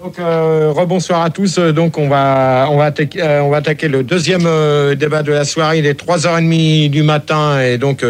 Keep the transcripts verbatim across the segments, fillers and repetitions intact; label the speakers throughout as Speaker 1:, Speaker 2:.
Speaker 1: Donc euh, rebonsoir à tous. Donc on va on va attaquer, euh, on va attaquer le deuxième euh, débat de la soirée. Il est trois heures trente du matin et donc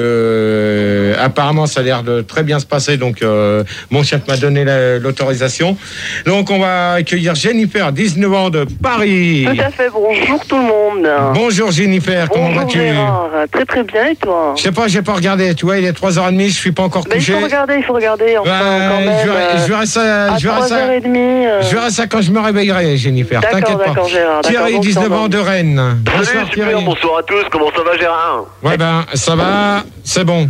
Speaker 1: euh, apparemment ça a l'air de très bien se passer. Donc euh, mon chef m'a donné la, l'autorisation. Donc on va accueillir Jennifer, dix-neuf ans de Paris.
Speaker 2: Tout à fait. Bonjour tout le monde.
Speaker 1: Bonjour Jennifer,
Speaker 2: Bonjour,
Speaker 1: comment vas-tu?
Speaker 2: Gérard. Très très bien et toi?
Speaker 1: Je sais pas, j'ai pas regardé. Tu vois, il est trois heures trente, je suis pas encore
Speaker 2: Mais
Speaker 1: couché.
Speaker 2: il faut regarder, il faut regarder. Enfin,
Speaker 1: Ouais,
Speaker 2: quand même.
Speaker 1: je verrai, je verrai ça.
Speaker 2: À
Speaker 1: Je verrai ça.
Speaker 2: trois heures trente. Euh...
Speaker 1: Je verrai ça quand je me réveillerai, Jennifer.
Speaker 2: D'accord,
Speaker 1: T'inquiète pas.
Speaker 2: d'accord, Gérard.
Speaker 1: Thierry,
Speaker 2: d'accord,
Speaker 1: dix-neuf ans de Rennes. Bonsoir,
Speaker 3: Salut, super,
Speaker 1: Thierry.
Speaker 3: bonsoir à tous, comment ça va Gérard?
Speaker 1: Ouais, ben, ça va, c'est bon.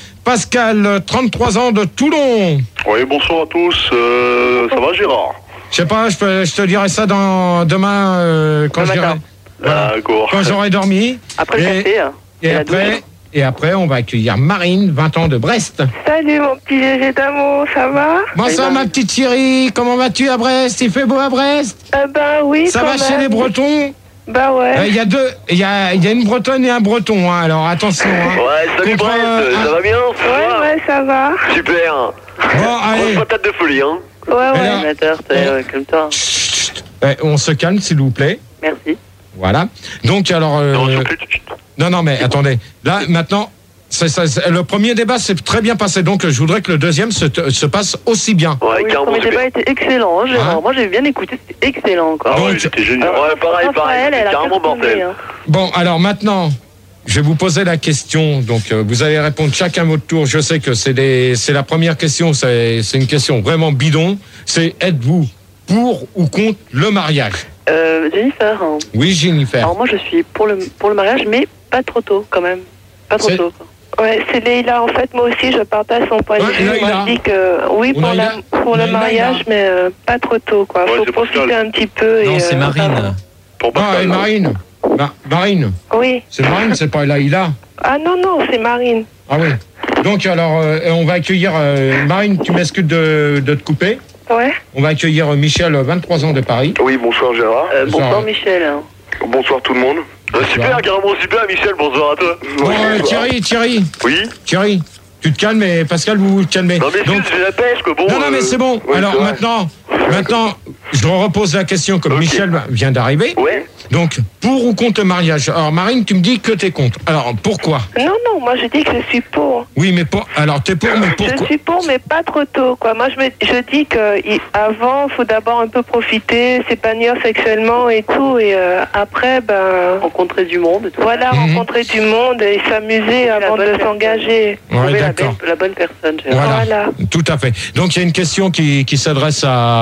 Speaker 1: Pascal, trente-trois ans de Toulon.
Speaker 3: Oui, bonsoir à tous, euh, ça va Gérard?
Speaker 1: Je sais pas, je, peux, je te dirai ça dans, demain euh, quand,
Speaker 2: Le
Speaker 1: j'irai-
Speaker 2: matin.
Speaker 1: voilà,
Speaker 3: D'accord.
Speaker 1: quand j'aurai dormi.
Speaker 2: Après le
Speaker 1: et,
Speaker 2: café. hein.
Speaker 1: et,
Speaker 2: la
Speaker 1: après,
Speaker 2: douche.
Speaker 1: et après, on va accueillir Marine, vingt ans de Brest.
Speaker 4: Salut mon petit Gégé d'amour, ça va?
Speaker 1: Bonsoir, ma petite Thierry. Comment vas-tu à Brest? Il fait beau à Brest?
Speaker 4: Euh, ben oui,
Speaker 1: Ça
Speaker 4: quand
Speaker 1: va
Speaker 4: même.
Speaker 1: chez les Bretons?
Speaker 4: Bah ouais.
Speaker 1: Il y a deux, il y a, y a une Bretonne et un Breton, hein, alors attention. Hein.
Speaker 3: Ouais, salut
Speaker 1: Contre,
Speaker 3: Brest,
Speaker 1: euh,
Speaker 3: ça va bien? Ça
Speaker 4: Ouais,
Speaker 3: va
Speaker 4: ouais, ça va.
Speaker 3: Super.
Speaker 1: Bon,
Speaker 3: Grosse
Speaker 1: allez.
Speaker 3: patate de folie, hein.
Speaker 4: Ouais,
Speaker 1: Et
Speaker 4: ouais.
Speaker 1: là-
Speaker 2: Amateur, t'es,
Speaker 1: Ouais.
Speaker 2: euh, comme toi.
Speaker 1: Chut, chut. Eh, on se calme, s'il vous plaît.
Speaker 2: Merci.
Speaker 1: Voilà. Donc, alors. euh,
Speaker 3: Non, surtout, chut, chut.
Speaker 1: non, non, mais attendez. Là, maintenant, c'est, c'est, c'est- le premier débat s'est très bien passé. Donc, je voudrais que le deuxième se, se passe aussi bien.
Speaker 3: Ouais,
Speaker 2: Oui, le
Speaker 3: carrément
Speaker 2: premier
Speaker 3: super.
Speaker 2: débat était excellent, hein, Gérard.
Speaker 1: Hein
Speaker 2: Moi, j'ai bien écouté, c'était excellent encore.
Speaker 3: Ah ouais,
Speaker 1: Donc-
Speaker 3: il était génial.
Speaker 2: Alors,
Speaker 3: Ouais, pareil, pareil,
Speaker 2: Raphaël, elle
Speaker 3: c'était
Speaker 2: a
Speaker 3: carrément
Speaker 2: cartonné,
Speaker 3: mortel.
Speaker 2: hein.
Speaker 1: Bon, alors maintenant, je vais vous poser la question. Donc, euh, vous allez répondre chacun votre tour. Je sais que c'est, des, c'est la première question. C'est, c'est une question vraiment bidon. C'est êtes-vous pour ou contre le mariage?
Speaker 2: Euh, Jennifer, hein.
Speaker 1: Oui, Jennifer.
Speaker 2: Alors moi, je suis pour le, pour le mariage, mais pas trop tôt, quand même. Pas trop
Speaker 1: C'est-
Speaker 2: tôt, quoi.
Speaker 4: Ouais, c'est Leïla. En fait, moi aussi, je partage son point de
Speaker 1: Ouais,
Speaker 4: vue.
Speaker 1: Leïla.
Speaker 4: Moi, je dis que oui
Speaker 1: Ou
Speaker 4: pour, la,
Speaker 1: Leïla.
Speaker 4: pour le
Speaker 1: Leïla,
Speaker 4: mariage,
Speaker 1: Leïla.
Speaker 4: mais euh, pas trop tôt, quoi.
Speaker 3: Ouais,
Speaker 4: Faut
Speaker 3: c'est
Speaker 4: profiter
Speaker 3: Pascal.
Speaker 4: un petit peu.
Speaker 5: Non,
Speaker 4: et,
Speaker 5: c'est
Speaker 4: euh,
Speaker 5: Marine.
Speaker 3: Pour
Speaker 1: Ah,
Speaker 3: Pascal,
Speaker 1: et
Speaker 3: hein.
Speaker 1: Marine. Ma- Marine.
Speaker 4: Oui.
Speaker 1: C'est Marine, c'est pas Laïla.
Speaker 4: Ah non, non, c'est Marine.
Speaker 1: Ah oui. Donc, alors, euh, on va accueillir euh, Marine. Tu m'excuses de, de te couper.
Speaker 4: Ouais.
Speaker 1: On va accueillir euh, Michel, vingt-trois ans de Paris.
Speaker 6: Oui, bonsoir Gérard.
Speaker 2: Euh,
Speaker 1: Bonsoir.
Speaker 2: bonsoir, Michel. hein.
Speaker 6: Bonsoir tout le monde.
Speaker 3: Euh, super, carrément super, Michel, bonsoir à toi.
Speaker 1: Bon,
Speaker 6: Oui,
Speaker 1: euh,
Speaker 6: bonsoir.
Speaker 1: Thierry, Thierry,
Speaker 3: Oui.
Speaker 1: Thierry, tu te calmes et Pascal, vous vous calmez.
Speaker 3: Non mais
Speaker 1: Donc,
Speaker 3: juste, j'ai la pêche, que bon.
Speaker 1: non, non, mais
Speaker 3: euh,
Speaker 1: c'est bon.
Speaker 6: oui,
Speaker 1: Alors
Speaker 6: c'est vrai.
Speaker 1: maintenant, maintenant, je repose la question comme
Speaker 3: Ok.
Speaker 1: Michel vient d'arriver.
Speaker 3: Ouais.
Speaker 1: Donc, pour ou contre le mariage? Alors, Marine, tu me dis que t'es contre. Alors, pourquoi?
Speaker 4: Non, non, moi, je dis que je suis pour.
Speaker 1: Oui, mais pour. Alors, t'es pour, mais
Speaker 4: Je
Speaker 1: pourquoi?
Speaker 4: suis pour, mais pas trop tôt, quoi. Moi, je, me, je dis qu'avant, il faut d'abord un peu profiter, s'épanouir sexuellement et tout, et euh, après, ben,
Speaker 2: Rencontrer du monde. Tout.
Speaker 4: voilà,
Speaker 1: Mhm.
Speaker 4: rencontrer du monde et s'amuser
Speaker 2: La
Speaker 4: avant
Speaker 2: bonne
Speaker 4: de
Speaker 2: personne.
Speaker 4: s'engager.
Speaker 1: Ouais,
Speaker 2: Trouver la,
Speaker 1: d'accord.
Speaker 2: belle- la bonne personne, Gérard.
Speaker 1: Voilà.
Speaker 4: Voilà.
Speaker 1: Tout à fait. Donc, il y a une question qui, qui s'adresse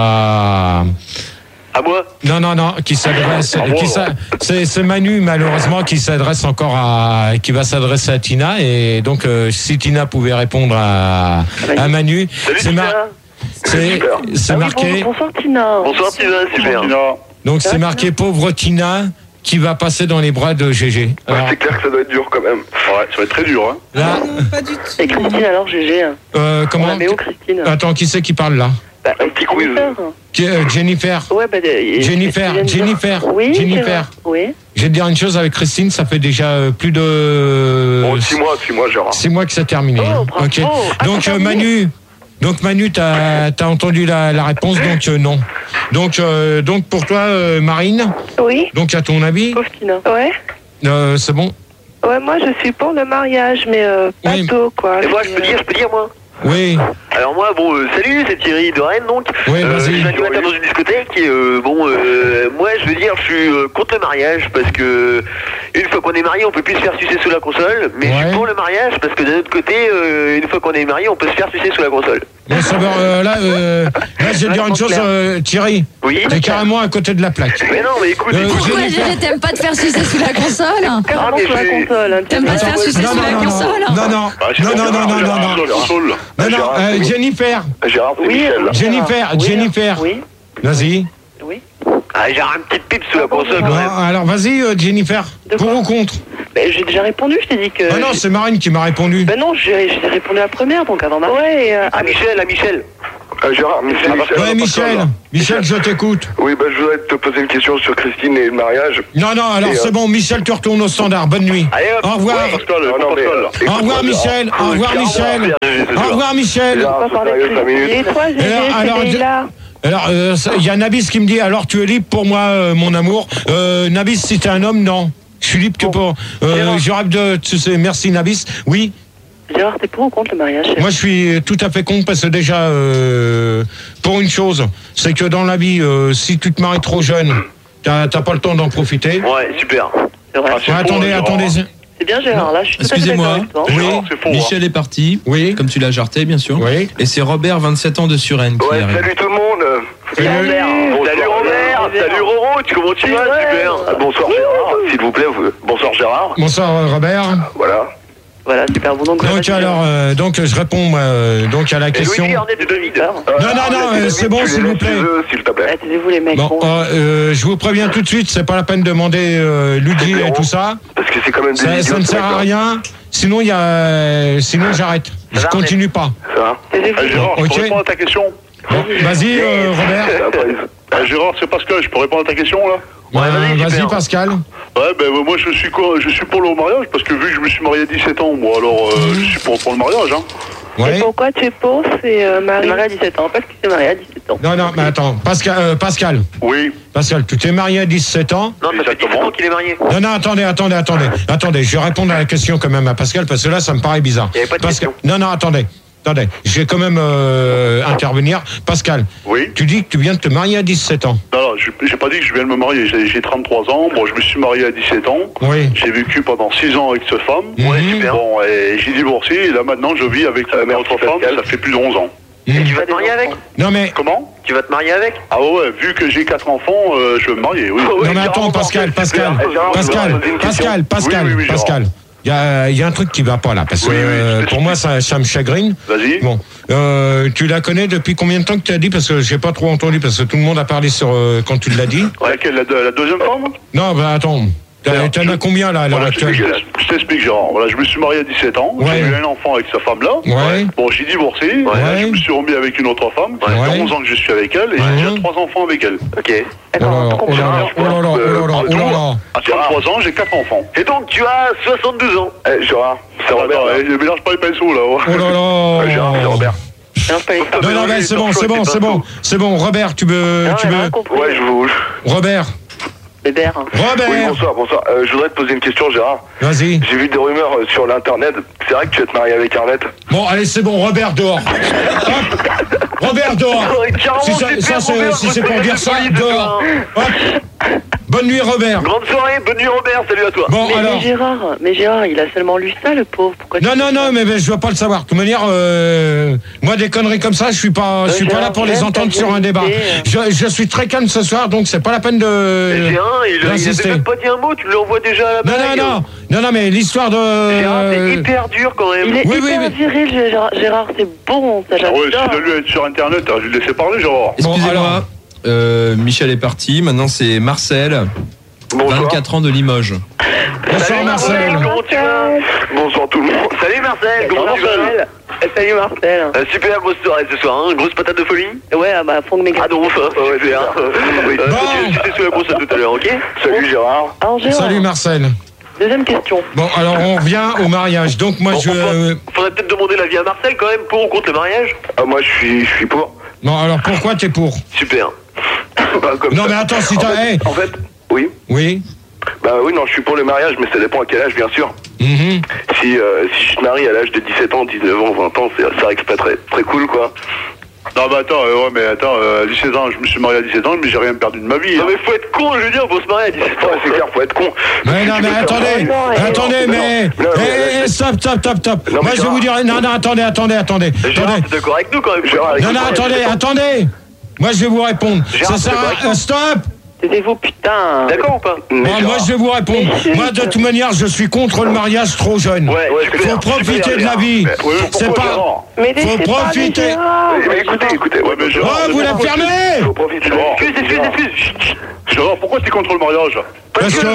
Speaker 1: à.
Speaker 3: À moi?
Speaker 1: Non, non, non, qui s'adresse.
Speaker 3: Ah bon,
Speaker 1: qui s'a- c'est, c'est Manu, malheureusement, qui s'adresse encore à. Qui va s'adresser à Tina. Et donc, euh, si Tina pouvait répondre à, à Manu.
Speaker 3: Salut
Speaker 1: c'est,
Speaker 3: Tina.
Speaker 1: mar- c'est,
Speaker 6: Super.
Speaker 1: c'est
Speaker 2: Ah oui,
Speaker 1: marqué.
Speaker 2: bon- bonsoir, Tina.
Speaker 3: Bonsoir Tina, super.
Speaker 1: Donc, c'est marqué pauvre Tina qui va passer dans les bras de Gégé.
Speaker 6: Ouais,
Speaker 1: Alors,
Speaker 6: c'est clair que ça doit être dur quand même.
Speaker 3: Ouais, ça va être très dur, hein.
Speaker 1: là,
Speaker 2: Et Christine, alors, G G. hein.
Speaker 1: euh,
Speaker 2: On
Speaker 1: comment.
Speaker 2: la met où, Christine?
Speaker 1: Attends, qui c'est qui parle là?
Speaker 2: Bah,
Speaker 6: Un petit quiz.
Speaker 2: Jennifer.
Speaker 1: Qui- euh, Jennifer.
Speaker 2: Ouais, bah, de-
Speaker 1: Jennifer,
Speaker 2: Jennifer.
Speaker 1: Jennifer,
Speaker 2: Oui,
Speaker 1: Jennifer.
Speaker 2: Gérard. Oui.
Speaker 1: Je vais te dire une chose avec Christine, ça fait déjà euh, plus de.
Speaker 6: Bon, six mois, six mois Gérard.
Speaker 1: Six mois que c'est terminé.
Speaker 2: Oh,
Speaker 1: hein.
Speaker 2: bravo.
Speaker 1: Ok.
Speaker 2: Ah,
Speaker 1: Donc
Speaker 2: c'est
Speaker 1: euh,
Speaker 2: terminé.
Speaker 1: Manu, donc Manu, t'as as entendu la, la réponse, donc euh, non. Donc euh, donc pour toi, euh, Marine,
Speaker 4: Oui.
Speaker 1: donc à ton avis,
Speaker 2: Pauvre Tina.
Speaker 4: Ouais.
Speaker 1: euh, c'est bon.
Speaker 4: Ouais, moi, je suis pour le mariage, mais euh, pas
Speaker 1: Oui.
Speaker 4: tôt, quoi.
Speaker 3: Et moi, je peux dire, je peux dire, moi.
Speaker 1: Oui,
Speaker 3: Alors moi, bon, euh, salut, c'est Thierry de Rennes, donc.
Speaker 1: oui,
Speaker 3: Euh, je
Speaker 1: vas-y.
Speaker 3: suis animateur dans une discothèque et euh, bon, euh, moi je veux dire, je suis euh, contre le mariage parce que une fois qu'on est marié, on peut plus se faire sucer sous la console, mais je
Speaker 1: Ouais.
Speaker 3: suis pour le mariage parce que d'un autre côté, euh, une fois qu'on est marié, on peut se faire sucer sous la console.
Speaker 1: Bon, ça va, euh, là, euh, là, je vais te dire une chose, euh, Thierry,
Speaker 3: Oui.
Speaker 1: t'es carrément à côté de la plaque.
Speaker 3: Mais non, mais écoute,
Speaker 1: Euh,
Speaker 3: écoute,
Speaker 1: j'ai-
Speaker 7: Pourquoi Gégé, t'aimes pas te faire sucer sous la console?
Speaker 3: Ah,
Speaker 2: Carrément
Speaker 3: mais
Speaker 2: sur la
Speaker 3: je-
Speaker 2: console. Hein,
Speaker 7: T'aimes pas te faire sucer
Speaker 1: non,
Speaker 7: sous
Speaker 1: non,
Speaker 7: la
Speaker 1: non,
Speaker 7: console?
Speaker 1: non, non, non,
Speaker 3: Ah,
Speaker 1: non, non, non, non, non, non, non, non, euh, Jennifer,
Speaker 6: Gérard, c'est
Speaker 2: Oui,
Speaker 6: Michel.
Speaker 2: Gérard.
Speaker 1: Jennifer,
Speaker 2: Oui,
Speaker 1: Jennifer.
Speaker 2: Oui.
Speaker 1: vas-y.
Speaker 2: Oui.
Speaker 3: ah, j'ai un petit pipe sous la console
Speaker 1: Bon,
Speaker 3: quand même.
Speaker 1: alors vas-y, euh, Jennifer,
Speaker 2: De
Speaker 1: pour
Speaker 2: quoi
Speaker 1: ou contre?
Speaker 2: Ben, j'ai déjà répondu, je t'ai dit que.
Speaker 1: Ah non, c'est Marine qui m'a répondu.
Speaker 2: Ben non, j'ai j'ai répondu à la première, donc avant Marie.
Speaker 4: Ouais, et, euh,
Speaker 3: Ah, Michel, ah, Michel.
Speaker 6: Euh, Gérard, Michel, Michel.
Speaker 1: Ouais, Michel, Michel, je t'écoute.
Speaker 6: Oui, bah, je voudrais te poser une question sur Christine et le mariage.
Speaker 1: Non, non, alors
Speaker 6: Et, euh,
Speaker 1: c'est bon, Michel, tu retournes au standard. Bonne nuit.
Speaker 3: Allez, hop.
Speaker 1: Au revoir.
Speaker 3: Ouais, Pascal,
Speaker 6: Non, non, mais, euh,
Speaker 3: Pascal.
Speaker 1: Au revoir, Michel. Au revoir, Michel. Au revoir, Michel.
Speaker 6: Gérard,
Speaker 4: on va
Speaker 6: c'est
Speaker 4: parler
Speaker 6: sérieux,
Speaker 4: de
Speaker 6: cinq minutes.
Speaker 4: Et toi, Gégé,
Speaker 1: alors, alors,
Speaker 4: c'est Leïla.
Speaker 1: Alors, euh, il y a Nabis qui me dit, alors tu es libre pour moi, euh, mon amour. Euh, Nabis, si t'es un homme, non. Je suis libre que pour... Euh, je rêve de... Tu sais, merci Nabis. Oui.
Speaker 2: Gérard, t'es pour ou contre le mariage?
Speaker 1: Moi, je suis tout à fait contre parce que déjà, euh, pour une chose, c'est que dans la vie, euh, si tu te maries trop jeune, t'as t'as pas le temps d'en profiter.
Speaker 3: Ouais, super.
Speaker 2: C'est vrai.
Speaker 6: Ah, c'est
Speaker 1: Ouais,
Speaker 6: faux,
Speaker 1: attendez,
Speaker 6: Gérard.
Speaker 1: attendez.
Speaker 2: C'est bien Gérard, là, je suis tout à fait d'accord
Speaker 5: Excusez-moi.
Speaker 2: avec toi.
Speaker 1: Oui.
Speaker 6: Gérard, c'est faux. hein.
Speaker 5: Michel est parti,
Speaker 1: Oui.
Speaker 5: comme tu l'as jarté, bien sûr.
Speaker 1: Oui.
Speaker 5: Et c'est Robert, vingt-sept ans de Suresnes, qui
Speaker 6: Ouais,
Speaker 5: arrive.
Speaker 6: salut tout le monde.
Speaker 3: Salut Robert. Salut Robert. Salut Roro. Tu comment tu vas? Super.
Speaker 6: Bonsoir Gérard, s'il vous plaît. vous- Bonsoir Gérard.
Speaker 1: Bonsoir euh, Robert.
Speaker 6: Voilà.
Speaker 2: Voilà, super. Bon, donc,
Speaker 1: Donc alors, euh, donc je réponds moi, euh, donc à la question.
Speaker 3: Louis Garnet de David.
Speaker 6: Euh,
Speaker 1: Non, non, non,
Speaker 6: arrête,
Speaker 1: euh, c'est
Speaker 6: David,
Speaker 1: bon,
Speaker 6: tu
Speaker 1: s'il
Speaker 6: les
Speaker 1: vous
Speaker 6: laisses
Speaker 1: plaît.
Speaker 6: chez eux, s'il te plaît.
Speaker 2: Taisez-vous les mecs.
Speaker 1: Bon,
Speaker 2: bon.
Speaker 1: euh, euh, je vous préviens tout de suite, c'est pas la peine de demander euh, Luigi et tout ça.
Speaker 6: Parce que c'est quand même des
Speaker 1: Ça,
Speaker 6: idiots,
Speaker 1: ça ne
Speaker 6: ce
Speaker 1: sert à
Speaker 6: mec-là.
Speaker 1: rien. Sinon, il y a, sinon j'arrête. Je continue pas.
Speaker 6: Ça va
Speaker 2: Taisez-vous.
Speaker 8: Euh, Gérard, je
Speaker 1: Ok.
Speaker 8: peux répondre à ta question.
Speaker 1: Bon, vas-y, euh, Robert.
Speaker 6: Ça va pas,
Speaker 8: Euh, Gérard, c'est Pascal, je peux répondre à ta question là?
Speaker 1: Euh,
Speaker 3: vas-y,
Speaker 1: vas-y,
Speaker 3: super.
Speaker 1: Pascal.
Speaker 8: Ouais, ben euh, moi je suis quoi? Je suis pour le mariage parce que vu que je me suis marié à dix-sept ans, moi alors euh, je suis pour, pour le mariage. Hein.
Speaker 2: Et
Speaker 1: Ouais.
Speaker 2: pourquoi tu es pour? C'est euh, Marie. Marie à dix-sept ans, parce qu'il s'est marié à dix-sept ans.
Speaker 1: Non, non, mais attends, Pascal, euh, Pascal,
Speaker 8: Oui,
Speaker 1: Pascal, tu t'es marié à dix-sept ans.
Speaker 3: Non, ça fait dix ans qu'il est marié.
Speaker 1: Non, non, attendez, attendez, attendez, attendez. Je vais répondre à la question quand même à Pascal parce que là, ça me paraît bizarre.
Speaker 3: Il y avait pas de
Speaker 1: Pascal,
Speaker 3: question.
Speaker 1: non, non, attendez, attendez. Je vais quand même euh, intervenir. Pascal,
Speaker 8: oui.
Speaker 1: tu dis que tu viens de te marier à dix-sept ans.
Speaker 8: Non, non, je- j'ai pas dit que je viens de me marier, j'ai j'ai trente-trois ans, bon je me suis marié à dix-sept ans.
Speaker 1: Oui.
Speaker 8: J'ai vécu pendant six ans avec cette femme.
Speaker 1: Ouais,
Speaker 3: super.
Speaker 8: Bon, et j'ai divorcé et là maintenant je vis avec
Speaker 6: Euh,
Speaker 8: une
Speaker 6: merci,
Speaker 8: autre femme,
Speaker 6: Pascal.
Speaker 8: ça fait plus de onze ans.
Speaker 3: Et tu vas te marier avec?
Speaker 1: Non, mais
Speaker 8: Comment?
Speaker 3: Tu vas te marier avec?
Speaker 8: Ah ouais, ouais, vu que j'ai quatre enfants, euh, je veux me marier, oui.
Speaker 3: Oh, oui.
Speaker 1: non, mais attends,
Speaker 3: Gérard,
Speaker 1: Pascal, Pascal,
Speaker 6: Gérard, Gérard,
Speaker 1: Pascal,
Speaker 6: Gérard, une question.
Speaker 1: Pascal, Pascal,
Speaker 8: Oui, oui, oui, Gérard.
Speaker 1: Pascal. Il y a, il y a un truc qui va pas là, parce que
Speaker 8: Oui, oui, je
Speaker 1: euh,
Speaker 8: t'explique.
Speaker 1: pour moi, ça, ça me chagrine.
Speaker 8: Vas-y.
Speaker 1: Bon, euh, tu la connais depuis combien de temps que tu as dit? Parce que j'ai pas trop entendu, parce que tout le monde a parlé sur euh, quand tu l'as dit.
Speaker 8: Laquelle, la, la deuxième femme?
Speaker 1: Non, bah attends. T'en t'en as combien là à l'heure
Speaker 8: Voilà, je
Speaker 1: actuelle?
Speaker 8: t'explique, je t'explique, Gérard. Voilà, je me suis marié à dix-sept ans.
Speaker 1: Ouais.
Speaker 8: J'ai eu un enfant avec sa femme-là.
Speaker 1: Ouais.
Speaker 8: Bon, j'ai divorcé. Et là,
Speaker 1: Ouais.
Speaker 8: je me suis remis avec une autre femme. Ça
Speaker 1: Ouais.
Speaker 8: fait onze ans que je suis avec elle et
Speaker 1: Ouais.
Speaker 8: j'ai déjà trois enfants avec elle.
Speaker 3: Ok.
Speaker 1: Oh là là, oh là là, oh là là, oh là là, oh là là.
Speaker 8: À trente-trois ans, j'ai quatre enfants.
Speaker 3: Et donc, tu as soixante-douze ans.
Speaker 6: Eh, Gérard, c'est Robert.
Speaker 8: Attends,
Speaker 6: là.
Speaker 8: eh, je mélange pas les pinceaux, là.
Speaker 1: Oh là
Speaker 6: Euh, Gérard, c'est
Speaker 1: là.
Speaker 6: Robert.
Speaker 2: Non, pas les femmes.
Speaker 1: Non, non, mais c'est bon, c'est bon, c'est bon, c'est bon. Robert, tu veux,
Speaker 2: Non,
Speaker 1: tu
Speaker 2: elle a rien
Speaker 1: veux.
Speaker 2: compris.
Speaker 6: Ouais, je vous.
Speaker 1: Robert,
Speaker 2: Bébert.
Speaker 6: Oui,
Speaker 1: Robert.
Speaker 6: bonsoir, bonsoir. Euh, je voudrais te poser une question, Gérard.
Speaker 1: Vas-y.
Speaker 6: J'ai vu des rumeurs euh, sur l'internet. C'est vrai que tu vas te marier avec Arlette?
Speaker 1: Bon, allez, c'est bon, Robert dehors. Hop. Robert dehors. Si ça- ça, c'est- si c'est pour dire ça, dehors. Hop. Bonne nuit, Robert.
Speaker 3: Grande soirée, bonne nuit Robert, salut à toi.
Speaker 1: Bon,
Speaker 2: Mais,
Speaker 1: alors.
Speaker 2: mais Gérard, mais Gérard, il a seulement lu ça, le pauvre. Pourquoi tu
Speaker 1: Non,
Speaker 2: dis
Speaker 1: non,
Speaker 2: ça
Speaker 1: non, mais, mais je veux pas le savoir. De toute manière, euh, moi, des conneries comme ça, je suis pas, je suis
Speaker 2: Euh,
Speaker 1: pas là
Speaker 2: Gérard,
Speaker 1: pour les
Speaker 2: j'aime
Speaker 1: entendre
Speaker 2: ta
Speaker 1: sur un débat.
Speaker 2: vérité.
Speaker 1: Je, je suis très calme ce soir, donc c'est pas la peine
Speaker 3: Mais
Speaker 1: de.
Speaker 3: J'ai un, il, il
Speaker 1: d'insister.
Speaker 3: avait même pas dit un mot, tu l'envoies déjà à la
Speaker 1: Non,
Speaker 3: blague.
Speaker 1: non, non, non, non, mais l'histoire de.
Speaker 3: Gérard, c'est
Speaker 1: euh,
Speaker 3: hyper dur quand même.
Speaker 2: Il est
Speaker 1: Oui, oui,
Speaker 2: hyper
Speaker 1: mais-
Speaker 2: viril, Gérard, Gérard, c'est bon, ça
Speaker 8: Ah ouais,
Speaker 2: j'adore.
Speaker 8: si de lui être sur internet, hein, je vais le laisser parler, Gérard.
Speaker 1: Bon,
Speaker 5: Excusez-moi,
Speaker 1: alors.
Speaker 5: euh, Michel est parti, maintenant c'est Marcel,
Speaker 6: Bonsoir.
Speaker 5: vingt-quatre ans de Limoges.
Speaker 1: Bonsoir,
Speaker 3: Salut,
Speaker 1: Marcel.
Speaker 3: Comment tu vas?
Speaker 6: Bonsoir tout le monde.
Speaker 3: Salut Marcel, comment tu vas?
Speaker 2: Marcel. Eh, Salut Marcel.
Speaker 3: Euh, Super, grosse soirée ce soir, hein. Grosse patate de folie.
Speaker 2: Ouais, ah bah, fond de mes
Speaker 3: Ah non, ça, ouais, super.
Speaker 6: Oui.
Speaker 3: Euh,
Speaker 1: Bon.
Speaker 3: continue, J'étais sur la brosse tout à l'heure, ok?
Speaker 6: Salut Gérard.
Speaker 2: Alors, Gérard,
Speaker 1: Salut, Marcel.
Speaker 2: deuxième question.
Speaker 1: Bon, alors on revient au mariage. Donc, moi,
Speaker 3: Bon,
Speaker 1: je.
Speaker 3: on va- faudrait peut-être demander l'avis à Marcel quand même, pour ou contre le mariage.
Speaker 6: Ah, moi je suis, je suis pour.
Speaker 1: Bon, alors pourquoi t'es pour?
Speaker 3: Super.
Speaker 6: Bah, comme
Speaker 1: Non,
Speaker 6: ça.
Speaker 1: mais attends, si
Speaker 6: en
Speaker 1: t'as.
Speaker 6: fait,
Speaker 1: Hey.
Speaker 6: en fait, oui.
Speaker 1: Oui.
Speaker 6: Bah oui, non, je suis pour le mariage, mais ça dépend à quel âge, bien sûr.
Speaker 1: Mhm.
Speaker 6: Si, euh, si je te marie à l'âge de dix-sept ans, dix-neuf ans, vingt ans, c'est ça reste pas très, très cool, quoi.
Speaker 8: Non, mais attends, euh, ouais, mais attends, euh, à dix-sept ans, je me suis marié à dix-sept ans, mais j'ai rien perdu de ma vie.
Speaker 3: Non
Speaker 8: hein.
Speaker 3: mais faut être con, je veux dire, faut se marier à dix-sept ans.
Speaker 6: Ouais, c'est clair, faut être con.
Speaker 1: Mais non,
Speaker 6: Tu
Speaker 1: mais
Speaker 6: peux faire
Speaker 1: attendez,
Speaker 2: non, non,
Speaker 1: attendez,
Speaker 6: non,
Speaker 1: mais.
Speaker 6: non, non,
Speaker 1: Eh,
Speaker 6: mais-
Speaker 1: eh, stop, stop, stop, stop.
Speaker 6: Non, mais
Speaker 1: Moi, je vais
Speaker 6: Gérard-
Speaker 1: vous dire. Non, non, attendez, attendez, attendez.
Speaker 3: Gérard,
Speaker 1: Attendez.
Speaker 3: t'es d'accord avec nous quand même?
Speaker 6: Gérard,
Speaker 1: Non, non, attendez, attendez. Moi, je vais vous répondre.
Speaker 3: Gérard,
Speaker 1: Ça sert
Speaker 3: c'est
Speaker 1: à.
Speaker 3: correct.
Speaker 1: euh, Stop.
Speaker 2: Taisez-vous, putain.
Speaker 3: D'accord ou pas?
Speaker 6: Mais
Speaker 1: Bon, moi,
Speaker 6: Gérard-
Speaker 1: je vais vous répondre. Moi, de toute manière, je suis contre le mariage trop jeune.
Speaker 3: Ouais,
Speaker 6: Ouais,
Speaker 3: super.
Speaker 6: c'est
Speaker 1: Faut profiter de la vie.
Speaker 8: Ouais, mais
Speaker 1: C'est
Speaker 8: pourquoi,
Speaker 1: pas.
Speaker 8: Gérard
Speaker 2: Mais
Speaker 1: Faut
Speaker 2: laissez pas
Speaker 1: profiter.
Speaker 2: aller, Gérard.
Speaker 6: Mais, mais écoutez, écoutez, ouais, mais
Speaker 1: Oh,
Speaker 6: Gérard,
Speaker 1: vous la fermez.
Speaker 6: faut profiter de la
Speaker 8: Gérard.
Speaker 6: vie.
Speaker 3: Excuse, excuse, excuse. Chut, chut.
Speaker 8: Gérard, pourquoi t'es contre le mariage?
Speaker 1: Parce que.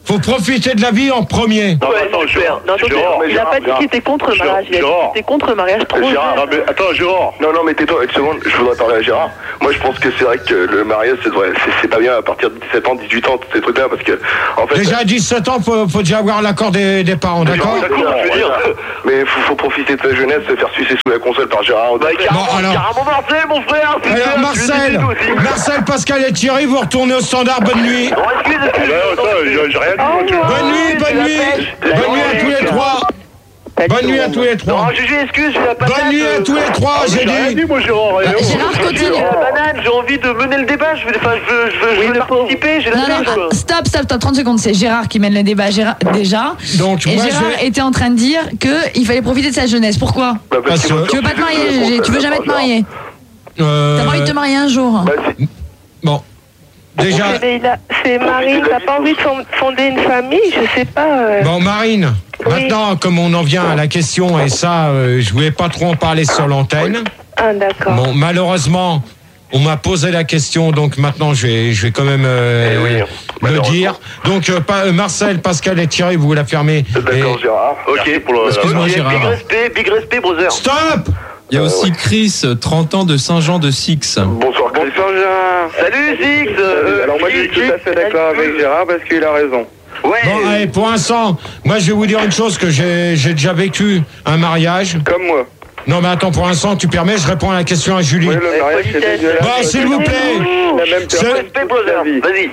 Speaker 1: faut profiter de la vie en premier.
Speaker 8: Non, mais attends, Gérard.
Speaker 2: Non, attendez,
Speaker 8: Gérard,
Speaker 2: il a pas dit
Speaker 8: Gérard,
Speaker 2: qu'il était contre le
Speaker 8: Gérard,
Speaker 2: mariage. Il a dit
Speaker 8: Gérard.
Speaker 2: qu'il était contre le mariage trop
Speaker 8: Gérard, non,
Speaker 2: jeune.
Speaker 8: mais attends, Gérard.
Speaker 6: Non, non, mais tais-toi une seconde, je voudrais parler à Gérard. Moi, je pense que c'est vrai que le mariage, c'est, c'est, c'est pas bien à partir de dix-sept ans, dix-huit ans, tous ces trucs-là, parce que, en fait.
Speaker 1: Déjà à dix-sept ans, faut, faut déjà avoir l'accord des, des parents, d'accord?
Speaker 6: D'accord, je veux dire. Mais faut, faut profiter de sa jeunesse, se faire sucer sous la console par Gérard.
Speaker 3: Bah, carrément,
Speaker 1: Bon, alors-
Speaker 3: carrément Marcel, mon frère. c'est
Speaker 1: Alors
Speaker 3: super,
Speaker 1: Marcel,
Speaker 3: je vais t'aider aussi.
Speaker 1: Marcel, Pascal et Thierry, vous retournez au standard, bonne nuit.
Speaker 3: Non, excuse,
Speaker 8: Ah,
Speaker 3: excuse.
Speaker 8: bah, attends, j'ai j'ai rien dit, moi, tu vois.
Speaker 1: Bonne nuit, bonne nuit. Bonne nuit à tous les trois. Bonne nuit à tous les
Speaker 3: Non,
Speaker 1: trois.
Speaker 3: Gégé, excuse, j'ai la patate.
Speaker 1: Bonne nuit à tous les trois, j'ai
Speaker 8: J'ai rien
Speaker 1: dit.
Speaker 8: dit, moi, Gérard.
Speaker 7: Bah,
Speaker 8: eh, oh.
Speaker 7: Gérard,
Speaker 3: J'ai
Speaker 7: continue.
Speaker 3: la banane, j'ai envie de mener le débat, je veux, enfin, je veux, je veux, je veux
Speaker 2: Oui, le pauvre.
Speaker 3: participer, j'ai la
Speaker 7: Non, non,
Speaker 3: pêche, quoi.
Speaker 7: stop, stop, stop, trente secondes. C'est Gérard qui mène le débat Gérard, déjà.
Speaker 1: Donc
Speaker 7: Et
Speaker 1: moi
Speaker 7: Gérard
Speaker 1: je vais...
Speaker 7: était en train de dire qu'il fallait profiter de sa jeunesse. Pourquoi?
Speaker 6: Bah,
Speaker 1: Parce
Speaker 6: qu'il faut
Speaker 1: que-
Speaker 7: Tu veux pas te marier,
Speaker 6: faire sucer sous la
Speaker 7: Gégé? Tu veux
Speaker 6: console
Speaker 7: jamais
Speaker 6: par
Speaker 7: te marier?
Speaker 1: euh,
Speaker 7: T'as pas envie de te marier un jour?
Speaker 6: Bah, c'est-
Speaker 1: Bon, déjà...
Speaker 2: Mais il a- C'est Marine, t'as pas envie de fond- fonder une famille? Je sais pas. euh.
Speaker 1: Bon, Marine,
Speaker 2: Oui.
Speaker 1: maintenant, comme on en vient à la question, et ça, euh, je voulais pas trop en parler sur l'antenne.
Speaker 2: Ah, d'accord.
Speaker 1: Bon, malheureusement, on m'a posé la question, donc maintenant, je vais, je vais quand même euh,
Speaker 6: Eh oui,
Speaker 1: le
Speaker 6: malheureusement.
Speaker 1: dire. Donc, euh, pa- euh, Marcel, Pascal et Thierry, vous l'affirmez.
Speaker 6: D'accord,
Speaker 1: Et-
Speaker 6: Gérard.
Speaker 3: Ok,
Speaker 8: pour le-
Speaker 5: Excuse-moi,
Speaker 3: Ok,
Speaker 5: Gérard.
Speaker 3: Big respect, big respect, brother.
Speaker 1: Stop!
Speaker 5: Il y a aussi Chris, trente ans de Saint-Jean de Six.
Speaker 6: Bonsoir, Chris.
Speaker 3: Gérard. Salut, Six. euh,
Speaker 6: Alors, moi, je suis
Speaker 3: Six,
Speaker 6: tout à fait d'accord avec Gérard parce qu'il a raison.
Speaker 3: Ouais.
Speaker 1: Bon, allez, pour l'instant, moi, je vais vous dire une chose, que j'ai j'ai déjà vécu un mariage.
Speaker 6: Comme moi.
Speaker 1: Non, mais attends, pour l'instant, tu permets, je réponds à la question à Julie.
Speaker 6: Oui, le mariage, c'est
Speaker 3: politesse.
Speaker 6: dégueulasse.
Speaker 1: Bon, s'il vous plaît,
Speaker 6: La même
Speaker 1: C'est-
Speaker 6: personne
Speaker 3: Respect,
Speaker 6: toute
Speaker 3: brother.
Speaker 6: sa vie.
Speaker 3: Vas-y.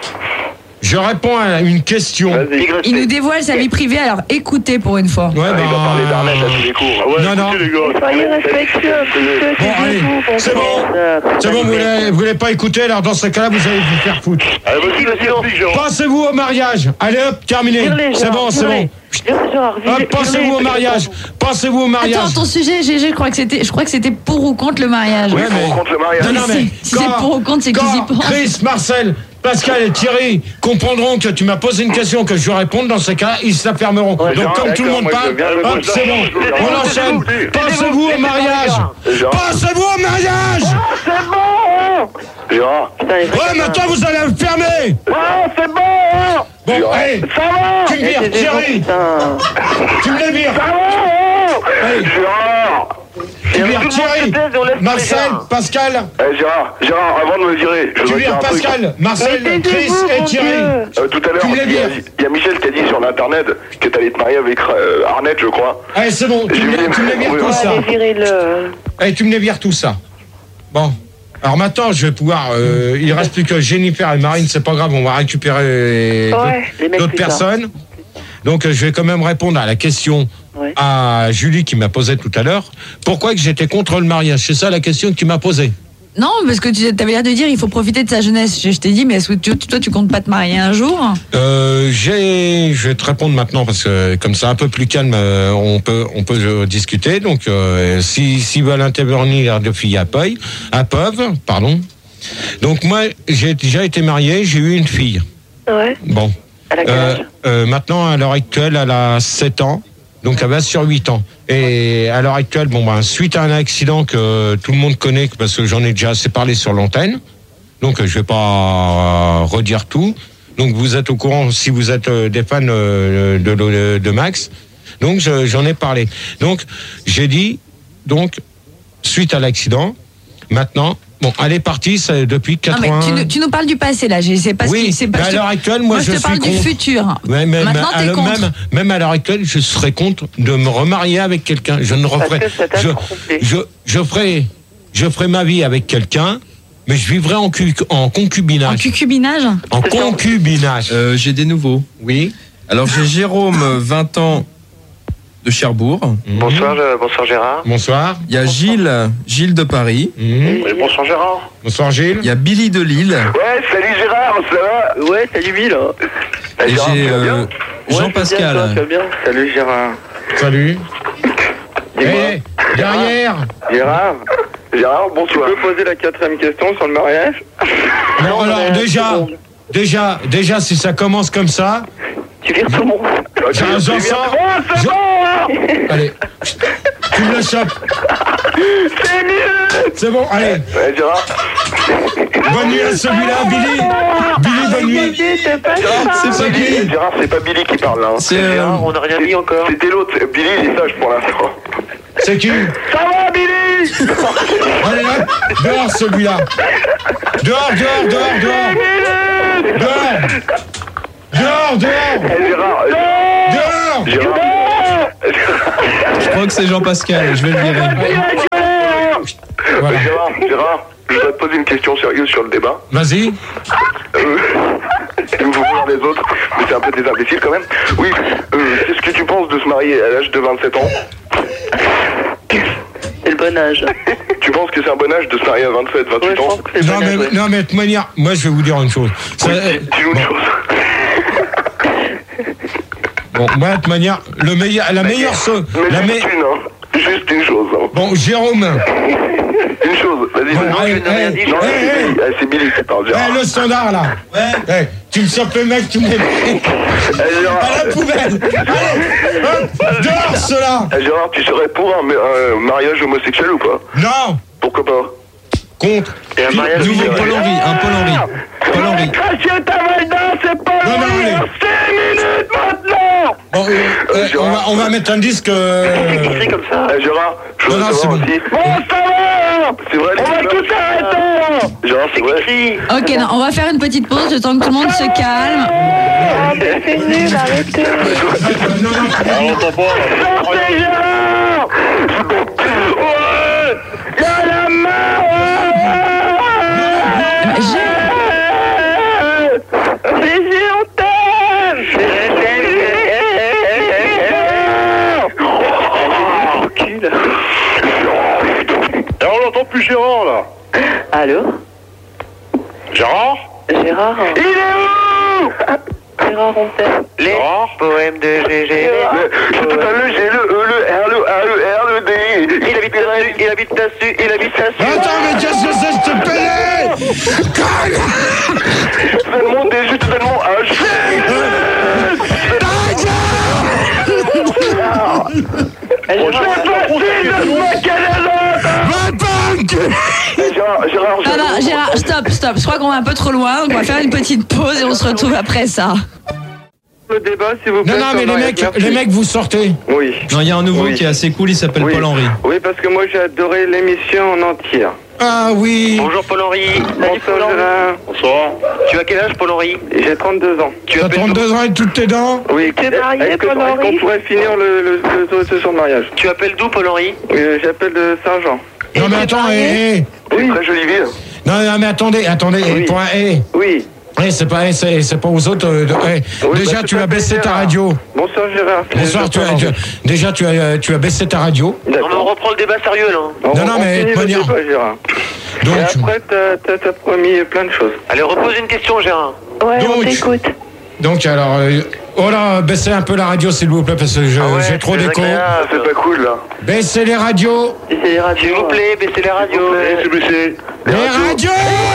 Speaker 1: je réponds à une question.
Speaker 6: Vas-y.
Speaker 3: Big respect.
Speaker 7: Il nous dévoile sa vie privée, alors écoutez pour une fois.
Speaker 1: Ouais,
Speaker 6: Ah, il va
Speaker 1: bah,
Speaker 6: parler d'Arnett à tous les coups.
Speaker 8: Ah ouais,
Speaker 1: Non, non.
Speaker 8: écoutez, les gars.
Speaker 2: Soyez respectueux un petit peu.
Speaker 1: Bon, allez,
Speaker 2: taisez-vous, bon
Speaker 1: c'est bon.
Speaker 2: sang.
Speaker 1: C'est bon, vous voulez, vous voulez pas écouter, alors dans ce cas-là, vous allez vous faire foutre.
Speaker 8: Allez, vas-y,
Speaker 3: Ici, le
Speaker 8: vas-y,
Speaker 3: silence.
Speaker 8: explique, Gérard.
Speaker 1: Passez-vous au mariage. Allez hop, terminé.
Speaker 2: Vire-les,
Speaker 1: C'est
Speaker 2: Gérard,
Speaker 1: bon, c'est bon.
Speaker 2: vire-les. Vire- Gérard, vire-
Speaker 1: Hop,
Speaker 2: vire-les,
Speaker 1: passez-vous au
Speaker 2: vire-les.
Speaker 1: mariage. Passez-vous au mariage.
Speaker 7: Attends, ton sujet, Gégé, je crois que c'était, je crois que c'était pour ou contre le mariage.
Speaker 1: Ouais, mais-
Speaker 6: Contre le mariage.
Speaker 1: Non, non, mais
Speaker 7: Si- si c'est
Speaker 1: quand-
Speaker 7: pour ou contre, c'est qu'ils y
Speaker 1: quand
Speaker 7: pensent.
Speaker 1: Chris, Marcel, Pascal et Thierry comprendront que tu m'as posé une question, que je vais répondre, dans ces cas, ils se la fermeront. Donc,
Speaker 6: Gérard,
Speaker 1: comme tout le
Speaker 6: d'accord,
Speaker 1: monde
Speaker 6: moi, je
Speaker 1: parle,
Speaker 6: veux bien le
Speaker 1: hop,
Speaker 6: voir.
Speaker 1: c'est bon.
Speaker 3: Taisez-vous,
Speaker 1: On enchaîne.
Speaker 3: taisez-vous.
Speaker 1: Passez-vous au
Speaker 3: Taisez-vous,
Speaker 1: mariage.
Speaker 6: Gérard.
Speaker 1: Passez-vous au mariage.
Speaker 6: Gérard.
Speaker 2: Putain, les
Speaker 1: Ouais, maintenant, vous allez le fermer.
Speaker 3: c'est bon.
Speaker 1: Bon, allez,
Speaker 3: Ça va.
Speaker 1: tu me vires,
Speaker 2: taisez-vous,
Speaker 1: Thierry.
Speaker 2: putain.
Speaker 1: Tu me les vires. Allez,
Speaker 6: Gérard.
Speaker 1: tu vires
Speaker 3: tout le monde se
Speaker 1: Thierry.
Speaker 3: taise et on laisse
Speaker 1: Marcel,
Speaker 3: parler Gérard.
Speaker 1: Pascal.
Speaker 6: Eh, Gérard, Gérard, avant de me virer, je
Speaker 1: Tu
Speaker 6: veux dire
Speaker 1: vires
Speaker 6: un truc.
Speaker 1: Pascal, Marcel,
Speaker 2: Mais
Speaker 1: Chris
Speaker 2: taisez-vous,
Speaker 1: et
Speaker 2: mon
Speaker 1: Thierry.
Speaker 2: Dieu.
Speaker 6: Euh, tout à l'heure,
Speaker 1: Tu me les
Speaker 6: il y, a-
Speaker 1: vires.
Speaker 6: il y a Michel qui a dit sur l'internet que t'allais te marier avec euh, Arnett, je crois.
Speaker 1: Allez, c'est bon, tu me, tu me les vires
Speaker 6: Oui,
Speaker 1: tout
Speaker 6: oui.
Speaker 1: ça.
Speaker 2: Allez, virez-le.
Speaker 1: Allez, tu me les vires tout ça. Bon. Alors maintenant, je vais pouvoir. Euh, il reste plus que Jennifer et Marine, c'est pas grave, on va récupérer
Speaker 2: Ouais, les mecs
Speaker 1: d'autres
Speaker 2: plus tard.
Speaker 1: personnes. Donc, euh, je vais quand même répondre à la question
Speaker 2: Ouais.
Speaker 1: à Julie qui m'a posée tout à l'heure. Pourquoi que j'étais contre le mariage? C'est ça la question que tu m'as posée.
Speaker 7: Non, parce que tu avais l'air de dire il faut profiter de sa jeunesse. Je, je t'ai dit, mais est-ce que tu- toi, tu comptes pas te marier un jour?
Speaker 1: Euh, j'ai, je vais te répondre maintenant parce que comme c'est un peu plus calme, euh, on peut, on peut euh, discuter. Donc, euh, si, s'ils veulent intervenir de filles à peuvent, à peuvent, pardon. Donc moi, j'ai déjà été marié, j'ai eu une fille.
Speaker 2: Ouais.
Speaker 1: Bon.
Speaker 2: À la quel
Speaker 1: Euh,
Speaker 2: âge?
Speaker 1: euh, maintenant, à l'heure actuelle, elle a sept ans. Donc, elle va sur huit ans. Et à l'heure actuelle, bon, ben, suite à un accident que tout le monde connaît, parce que j'en ai déjà assez parlé sur l'antenne, donc je vais pas euh, redire tout. Donc, vous êtes au courant si vous êtes euh, des fans euh, de, de, de Max. Donc, je- j'en ai parlé. Donc, j'ai dit, donc, suite à l'accident, maintenant, bon, elle est partie c'est depuis
Speaker 7: Non,
Speaker 1: quatre-vingts.
Speaker 7: mais tu, nous- tu nous parles du passé là. Je sais pas ce
Speaker 1: Oui,
Speaker 7: qui. c'est pas-
Speaker 1: mais à
Speaker 7: je te-
Speaker 1: l'heure actuelle, moi,
Speaker 7: moi,
Speaker 1: je
Speaker 7: je te
Speaker 1: suis
Speaker 7: parle du
Speaker 1: contre.
Speaker 7: futur.
Speaker 1: Ouais, mais,
Speaker 7: Maintenant,
Speaker 1: mais,
Speaker 7: t'es
Speaker 1: à-
Speaker 7: contre.
Speaker 1: Même, même à l'heure actuelle, je serais contre de me remarier avec quelqu'un. Je ne referai.
Speaker 2: que ça t'a
Speaker 1: Je,
Speaker 2: troublé.
Speaker 1: je, je ferai, je ferai ma vie avec quelqu'un, mais je vivrai en, cu- en
Speaker 7: En
Speaker 1: concubinage.
Speaker 7: cucubinage.
Speaker 1: En concubinage.
Speaker 5: Euh, j'ai des nouveaux.
Speaker 1: Oui.
Speaker 5: Alors j'ai Jérôme, vingt ans, de Cherbourg.
Speaker 1: Mhm.
Speaker 3: Bonsoir, euh, bonsoir Gérard.
Speaker 1: Bonsoir.
Speaker 5: Il y a Gilles, Gilles de Paris.
Speaker 1: Mhm.
Speaker 8: Oui, bonsoir, Gérard.
Speaker 1: Bonsoir Gilles.
Speaker 5: Il y a Billy de Lille.
Speaker 6: Ouais, salut Gérard, ça va?
Speaker 3: Ouais, salut Bill.
Speaker 6: Eh,
Speaker 5: Et
Speaker 6: Gérard,
Speaker 5: j'ai
Speaker 6: tu vas
Speaker 5: euh,
Speaker 6: bien?
Speaker 5: Jean-Pascal.
Speaker 3: bien?
Speaker 6: Salut Gérard.
Speaker 1: Salut.
Speaker 6: Dis-moi.
Speaker 1: Eh, derrière.
Speaker 6: Gérard. Gérard, bonsoir. Tu peux poser la quatrième question sur le mariage?
Speaker 1: Non, alors déjà, déjà, déjà, si ça commence comme ça,
Speaker 2: Tu vires tout le monde.
Speaker 1: j'en j'en sens. je- Allez, tu me le chopes. C'est bon, allez.
Speaker 6: Ouais, Gérard.
Speaker 1: Bonne nuit à celui-là, Billy. Billy bonne nuit.
Speaker 2: C'est pas
Speaker 1: C'est
Speaker 2: ça.
Speaker 1: pas qui?
Speaker 6: Gérard, c'est pas Billy qui parle là. hein.
Speaker 5: C'est. euh,
Speaker 3: Gérard, on n'a rien dit encore.
Speaker 6: C'était l'autre. Billy, il est sage pour l'instant.
Speaker 1: C'est qui?
Speaker 6: Ça va, Billy?
Speaker 1: Allez là, dehors celui-là. Dehors, dehors, dehors, dehors. Dehors. Dehors, dehors.
Speaker 6: Eh, Gérard.
Speaker 1: Dehors.
Speaker 6: Gérard.
Speaker 5: Je crois que c'est Jean-Pascal, je vais le virer.
Speaker 1: Voilà.
Speaker 6: Gérard, Gérard, je voudrais te poser une question sérieuse sur le débat.
Speaker 1: Vas-y.
Speaker 6: Euh, vous voir les autres, mais c'est un peu des imbéciles quand même. Oui, euh, qu'est-ce que tu penses de se marier à l'âge de vingt-sept ans?
Speaker 4: C'est le bon âge.
Speaker 6: Tu penses que c'est un bon âge de se marier à vingt-sept,
Speaker 4: Ouais,
Speaker 6: vingt-huit
Speaker 4: je
Speaker 6: ans?
Speaker 4: pense que c'est le
Speaker 1: Non
Speaker 4: bon âge,
Speaker 1: mais,
Speaker 4: ouais.
Speaker 1: non mais de toute manière, moi je vais vous dire une chose. Ça,
Speaker 6: Oui,
Speaker 1: euh,
Speaker 6: dis-nous une
Speaker 1: bon,
Speaker 6: chose.
Speaker 1: bon, moi de toute manière, le meilleur, la meilleure so-
Speaker 6: Mais
Speaker 1: la
Speaker 6: juste
Speaker 1: me-
Speaker 6: une, hein. Juste une chose. Hein.
Speaker 1: Bon, Jérôme.
Speaker 6: Une chose, vas-y.
Speaker 1: Bon,
Speaker 6: vas-y.
Speaker 1: allez,
Speaker 3: je n'ai rien
Speaker 1: allez,
Speaker 3: dit,
Speaker 6: Non,
Speaker 1: allez,
Speaker 6: c'est
Speaker 1: allez.
Speaker 6: Billy. Ah, c'est Billy qui parle, Gérard.
Speaker 1: Eh, le standard là. Eh, tu me sors le mec, tu me mets
Speaker 6: Eh, Gérard,
Speaker 1: à la poubelle. Allez, hop, dehors cela.
Speaker 6: eh, Gérard, tu serais pour un, un mariage homosexuel ou pas?
Speaker 1: Non,
Speaker 6: Pourquoi pas?
Speaker 1: contre.
Speaker 3: Et un mariage
Speaker 5: Nouveau
Speaker 3: officiel.
Speaker 5: Paul Henry, un Paul Henry. Paul Henry.
Speaker 6: Cracher ta valda, c'est pas
Speaker 1: Non, non, allez.
Speaker 6: cinq minutes maintenant.
Speaker 1: Bon, euh, euh, on, va, on va mettre un disque. euh,
Speaker 3: Écrit comme ça.
Speaker 6: Eh, Gérard, je
Speaker 1: Non,
Speaker 6: veux
Speaker 1: non,
Speaker 6: savoir
Speaker 1: c'est bon.
Speaker 6: aussi. Bon, ça va. C'est vrai, les
Speaker 3: On va
Speaker 6: couleurs-
Speaker 3: tout arrêter.
Speaker 6: Gérard, c'est vrai.
Speaker 3: Écrit.
Speaker 7: Ok, non, on va faire une petite pause le temps que tout le monde se calme.
Speaker 2: Ah, mais c'est nul, arrêtez.
Speaker 1: non, non,
Speaker 8: Ah, on t'entend pas.
Speaker 6: Sortez, Gérard. Ouais. Y'a la main.
Speaker 2: Baiser, on t'aime.
Speaker 3: Recule.
Speaker 8: Et on n'entend plus Gérard là.
Speaker 4: Allô?
Speaker 8: Gérard?
Speaker 4: Gérard?
Speaker 6: Il est où?
Speaker 4: Gérard, on t'aime.
Speaker 3: Les
Speaker 8: Gérard?
Speaker 3: poèmes de G G.
Speaker 6: Je te donne le G, le E, le R, le A, le R, le D.
Speaker 3: Il habite là-dessus, il habite là-dessus, il habite là-dessus.
Speaker 1: attends, mais qu'est-ce que c'est, je te paye.
Speaker 6: Je te donne mon D, je te donne mon H.
Speaker 4: Eh, Gérard,
Speaker 6: Gérard, Gérard,
Speaker 7: Non, non, Gérard, stop, stop. Je crois qu'on va un peu trop loin, donc on va faire une petite pause et on se retrouve après ça.
Speaker 6: le débat, s'il vous plaît.
Speaker 1: Non, non, mais les mecs, les mecs, vous sortez.
Speaker 6: Oui.
Speaker 5: Non, il y a un nouveau
Speaker 6: Oui.
Speaker 5: qui est assez cool, il s'appelle
Speaker 6: Oui.
Speaker 5: Paul Henry.
Speaker 6: Oui, parce que moi, j'ai adoré l'émission en entière.
Speaker 1: Ah oui.
Speaker 3: Bonjour Paul-Henri.
Speaker 6: Bonsoir, Gérard.
Speaker 8: Bonsoir.
Speaker 3: Tu as quel âge Paul-Henri?
Speaker 6: J'ai trente-deux ans.
Speaker 3: Tu
Speaker 1: T'as
Speaker 3: appelles
Speaker 1: trente-deux ans et toutes tes dents.
Speaker 6: Oui.
Speaker 2: T'es marié,
Speaker 6: Est-ce que-
Speaker 2: Paul-Henri?
Speaker 6: Est-ce qu'on pourrait finir le, le, le, le, ce mariage?
Speaker 3: Tu appelles d'où Paul-Henri?
Speaker 6: Euh, J'appelle de Saint-Jean.
Speaker 1: Non mais attends, eh, eh.
Speaker 6: Oui. Très jolie ville.
Speaker 1: Non, non, mais attendez, attendez, eh,
Speaker 6: Oui.
Speaker 1: pour un, eh.
Speaker 6: Oui.
Speaker 1: Eh, c'est pas, eh, c'est, c'est pas aux autres. euh, de- eh.
Speaker 6: Oui,
Speaker 1: Déjà,
Speaker 6: bah,
Speaker 1: tu
Speaker 6: tout à
Speaker 1: as
Speaker 6: fait,
Speaker 1: baissé ta
Speaker 6: Gérard.
Speaker 1: radio.
Speaker 6: Bonsoir, Gérard.
Speaker 1: Bonsoir, tu as, tu- déjà, tu as, tu as baissé ta radio.
Speaker 3: Non mais on reprend le débat sérieux là.
Speaker 6: On,
Speaker 1: Non, non,
Speaker 6: on
Speaker 1: mais
Speaker 6: finit
Speaker 1: de
Speaker 6: le
Speaker 1: manière-
Speaker 6: débat, Gérard.
Speaker 1: Donc,
Speaker 6: Et après, t'as, t'as, t'as promis plein de choses.
Speaker 3: Allez, repose une question Gérard.
Speaker 2: Ouais, on
Speaker 1: Donc.
Speaker 2: t'écoute.
Speaker 1: donc alors, euh, oh là, baissez un peu la radio, s'il vous plaît, parce que je-
Speaker 3: Ah ouais,
Speaker 1: j'ai trop
Speaker 3: c'est
Speaker 1: d'écho.
Speaker 3: désagréable.
Speaker 6: C'est pas cool, là.
Speaker 1: Baissez les radios.
Speaker 4: c'est les radios.
Speaker 3: S'il vous plaît, baissez les radios.
Speaker 8: C'est baissé.
Speaker 1: Les radios.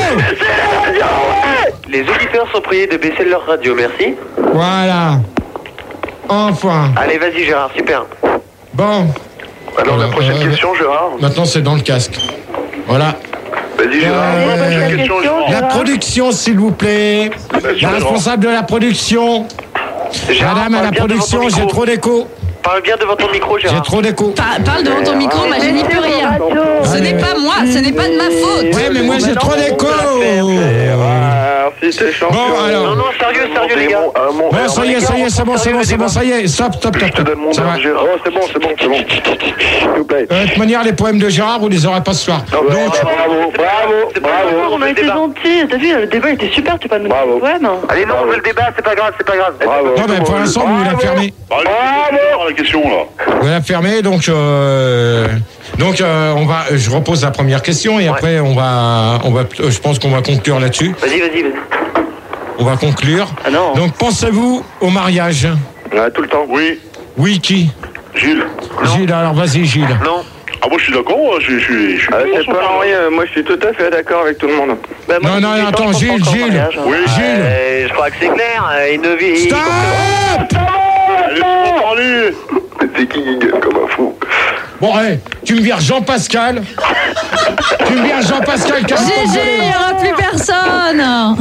Speaker 3: Les auditeurs sont priés de baisser leur radio, merci.
Speaker 1: Voilà. Enfin.
Speaker 3: Allez, vas-y Gérard, super.
Speaker 1: Bon.
Speaker 6: Alors, la
Speaker 1: Euh,
Speaker 6: prochaine
Speaker 1: euh,
Speaker 6: question, Gérard.
Speaker 1: Maintenant, c'est dans le casque. Voilà.
Speaker 6: Vas-y, Gérard.
Speaker 1: Euh,
Speaker 6: La prochaine
Speaker 2: prochaine
Speaker 6: question,
Speaker 2: question,
Speaker 6: Gérard.
Speaker 1: La production, s'il vous plaît. La responsable de la production.
Speaker 3: Gérard,
Speaker 1: Madame à
Speaker 3: parle
Speaker 1: la
Speaker 3: bien devant ton
Speaker 1: production,
Speaker 3: micro.
Speaker 1: j'ai trop d'écho.
Speaker 3: Parle bien devant ton micro
Speaker 1: J'ai
Speaker 3: Gérard.
Speaker 1: trop d'écho.
Speaker 7: Pa- parle devant ton micro, moi je n'y peux rien. Ce n'est pas moi, ce n'est pas de ma faute.
Speaker 1: Ouais, mais moi j'ai trop d'écho.
Speaker 6: Ah, si t'es champion.
Speaker 1: Bon,
Speaker 3: Non,
Speaker 1: alors.
Speaker 3: non, sérieux, sérieux les gars.
Speaker 6: Ah, mon-
Speaker 1: Bon, ça y est, ça y est, c'est bon, c'est bon, c'est bon, ça y est. Stop, stop,
Speaker 6: Je
Speaker 1: stop.
Speaker 6: te donne mon
Speaker 1: Ça va.
Speaker 6: nom, Gérard. Oh, c'est bon, c'est bon, c'est bon. S'il vous plaît.
Speaker 1: Euh, De toute manière, les poèmes de Gérard, vous les aurez pas ce soir.
Speaker 6: Non,
Speaker 1: Donc,
Speaker 6: bravo, bravo,
Speaker 3: C'est pas
Speaker 6: bravo.
Speaker 3: grave,
Speaker 4: On a été
Speaker 3: débat.
Speaker 4: gentils, t'as vu, le débat était super, tu peux pas nous
Speaker 6: Bravo.
Speaker 4: dire poème.
Speaker 3: Allez, non, on veut le débat, c'est pas grave, c'est pas grave.
Speaker 6: Bravo.
Speaker 1: non, mais pour l'instant, vous la fermez.
Speaker 8: Allez, Gérard, la question là.
Speaker 1: Vous la fermez, donc, euh, donc, euh, on va, je repose la première question et après, on va, on va, je pense qu'on va conclure là-dessus.
Speaker 3: Vas-y, vas-y, vas-y.
Speaker 1: On va conclure.
Speaker 4: Ah non.
Speaker 1: Donc, pensez-vous au mariage?
Speaker 6: Ouais, tout le temps.
Speaker 8: Oui.
Speaker 1: Oui, qui?
Speaker 8: Gilles.
Speaker 1: Gilles, alors vas-y, Gilles.
Speaker 3: Non.
Speaker 8: Ah, moi je suis d'accord, moi, je, je, je, je suis
Speaker 6: Ah,
Speaker 8: pour
Speaker 6: c'est
Speaker 8: son
Speaker 6: pas
Speaker 8: mariage.
Speaker 6: Henri, euh, moi je suis tout à fait d'accord avec tout le monde.
Speaker 4: Bah, moi,
Speaker 1: Non, non,
Speaker 4: j'ai
Speaker 1: attends,
Speaker 4: dix ans, je
Speaker 1: Gilles,
Speaker 4: pense pas
Speaker 1: Gilles.
Speaker 4: encore au mariage, hein.
Speaker 8: Oui.
Speaker 1: Gilles.
Speaker 3: Euh, je crois que c'est clair. euh, Une vie.
Speaker 1: Stop!
Speaker 8: Allez, laisse-moi parler.
Speaker 6: C'est qui qui gueule comme un fou?
Speaker 1: Bon, allez, tu me vires Jean-Pascal. Tu me vires Jean-Pascal, car
Speaker 7: G G, il n'y aura plus personne.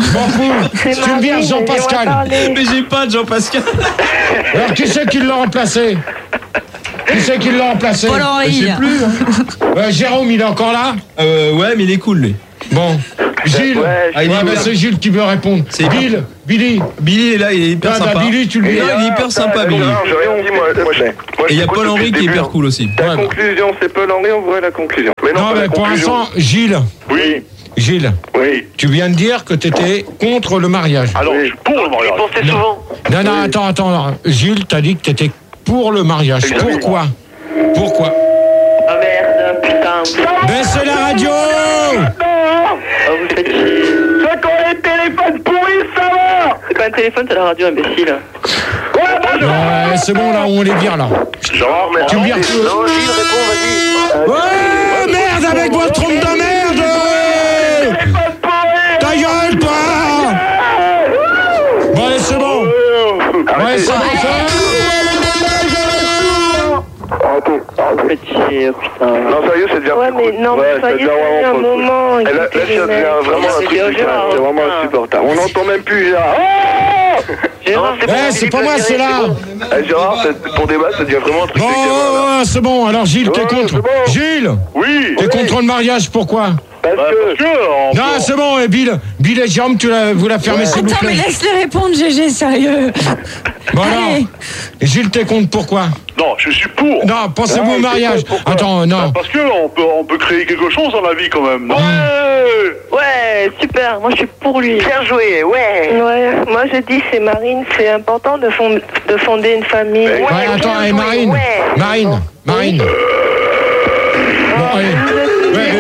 Speaker 1: M'en fous.
Speaker 2: C'est
Speaker 1: Tu me
Speaker 2: Marie,
Speaker 1: vires Jean-Pascal.
Speaker 2: laissez-moi parler.
Speaker 5: Mais j'ai pas de Jean-Pascal.
Speaker 1: Alors, qui c'est qui l'a remplacé? Qui c'est qui l'a remplacé?
Speaker 7: Paul Henry.
Speaker 5: Je sais plus. Hein.
Speaker 1: Euh, Jérôme, il est encore là?
Speaker 5: Euh, ouais, mais il est cool, lui.
Speaker 1: Bon. Gilles.
Speaker 3: Ouais,
Speaker 5: Ah, il est
Speaker 1: Ouais,
Speaker 5: cool.
Speaker 1: mais c'est Gilles qui veut répondre.
Speaker 5: C'est
Speaker 1: Bill. Billy.
Speaker 5: Billy est là, il est hyper
Speaker 1: Ah, bah,
Speaker 5: sympa.
Speaker 1: Billy, tu le dis.
Speaker 5: Non, il est hyper sympa, Billy.
Speaker 6: Non, j'ai rien dit, moi. moi, je- moi,
Speaker 5: Et il y a
Speaker 6: j'écoute
Speaker 5: Paul
Speaker 6: depuis
Speaker 5: Henry
Speaker 6: le
Speaker 5: qui est
Speaker 6: début,
Speaker 5: hyper
Speaker 6: hein.
Speaker 5: cool aussi.
Speaker 6: Ta
Speaker 1: Ouais, bah.
Speaker 6: conclusion, c'est Paul Henry, on voit la conclusion. Mais non,
Speaker 1: Non,
Speaker 6: pas
Speaker 1: mais
Speaker 6: la
Speaker 1: pour
Speaker 6: conclusion.
Speaker 1: l'instant, Gilles.
Speaker 8: Oui,
Speaker 1: Gilles,
Speaker 8: oui.
Speaker 1: tu viens de dire que tu étais contre le mariage.
Speaker 8: Alors,
Speaker 6: Oui.
Speaker 8: je suis pour le
Speaker 3: J'y
Speaker 8: mariage.
Speaker 3: pensais souvent.
Speaker 1: Non, non, attends, attends. non. Gilles, t'as dit que tu étais pour le mariage.
Speaker 6: Exactement.
Speaker 1: Pourquoi? Pourquoi?
Speaker 4: Ah merde, putain.
Speaker 1: Baissez la radio!
Speaker 4: Oh, vous faites chier.
Speaker 6: C'est quand les téléphones pourris, ça va!
Speaker 4: C'est pas un téléphone, c'est la radio, imbécile.
Speaker 1: Ouais, c'est bon, là, on les vire, là.
Speaker 8: Genre,
Speaker 1: Tu me vires.
Speaker 3: Non, Gilles, réponds, vas-y.
Speaker 1: Ouais, merde, avec votre trompe de merde! Ta gueule, toi! Bon, allez, c'est bon. Ouais, c'est bon,
Speaker 4: Vous faites chier, oh, putain.
Speaker 6: Non, sérieux, ça devient
Speaker 2: Ouais,
Speaker 6: plus
Speaker 2: mais
Speaker 6: cool.
Speaker 2: non, mais
Speaker 6: Ouais, ça
Speaker 2: soyez
Speaker 6: devient
Speaker 2: sérieux un
Speaker 6: vraiment trop cool.
Speaker 2: moment.
Speaker 6: Et là, là,
Speaker 2: écoutez
Speaker 6: ça
Speaker 2: les
Speaker 6: devient
Speaker 2: mecs.
Speaker 6: vraiment un
Speaker 4: C'est
Speaker 6: truc de
Speaker 4: Gérard,
Speaker 6: c'est vraiment
Speaker 4: putain.
Speaker 6: insupportable. On n'entend même plus Gérard.
Speaker 3: Gérard, c'est bon,
Speaker 1: Eh, c'est
Speaker 3: Philippe
Speaker 1: pas moi,
Speaker 3: Laviré,
Speaker 1: c'est là!
Speaker 3: bon.
Speaker 6: Eh, Gérard, c'est- ton débat, ça devient vraiment un truc
Speaker 1: Bon,
Speaker 6: de gamin, là.
Speaker 1: ouais, c'est bon. Alors, Gilles, t'es
Speaker 6: Ouais,
Speaker 1: contre.
Speaker 6: c'est bon.
Speaker 1: Gilles,
Speaker 8: oui.
Speaker 1: t'es contre le mariage, pourquoi?
Speaker 6: Parce
Speaker 8: Bah,
Speaker 6: que...
Speaker 8: parce que, on
Speaker 1: Non,
Speaker 8: peut-
Speaker 1: c'est bon, et Bill, Bill et Jérôme, tu la, vous la fermez, s'il vous
Speaker 7: Attends, mais
Speaker 1: plaît.
Speaker 7: laisse-les répondre, G G, sérieux.
Speaker 1: Bon, alors,
Speaker 7: Allez.
Speaker 1: Gilles, t'es contre, pourquoi?
Speaker 8: Non, je suis pour.
Speaker 1: Non, pensez-vous
Speaker 6: Ah,
Speaker 1: au mariage.
Speaker 6: c'est pourquoi
Speaker 1: Attends,
Speaker 8: Bah,
Speaker 1: non.
Speaker 8: parce que on peut, on peut créer quelque chose dans la vie quand même. Non
Speaker 4: Ouais, super, moi je suis pour lui.
Speaker 3: Bien joué, ouais.
Speaker 2: Ouais, moi je dis c'est Marine, c'est important de, fond- de fonder une famille.
Speaker 6: Ouais.
Speaker 1: Ouais, attends, et Marine,
Speaker 3: ouais.
Speaker 1: Marine, Marine. Bon, allez. Ouais,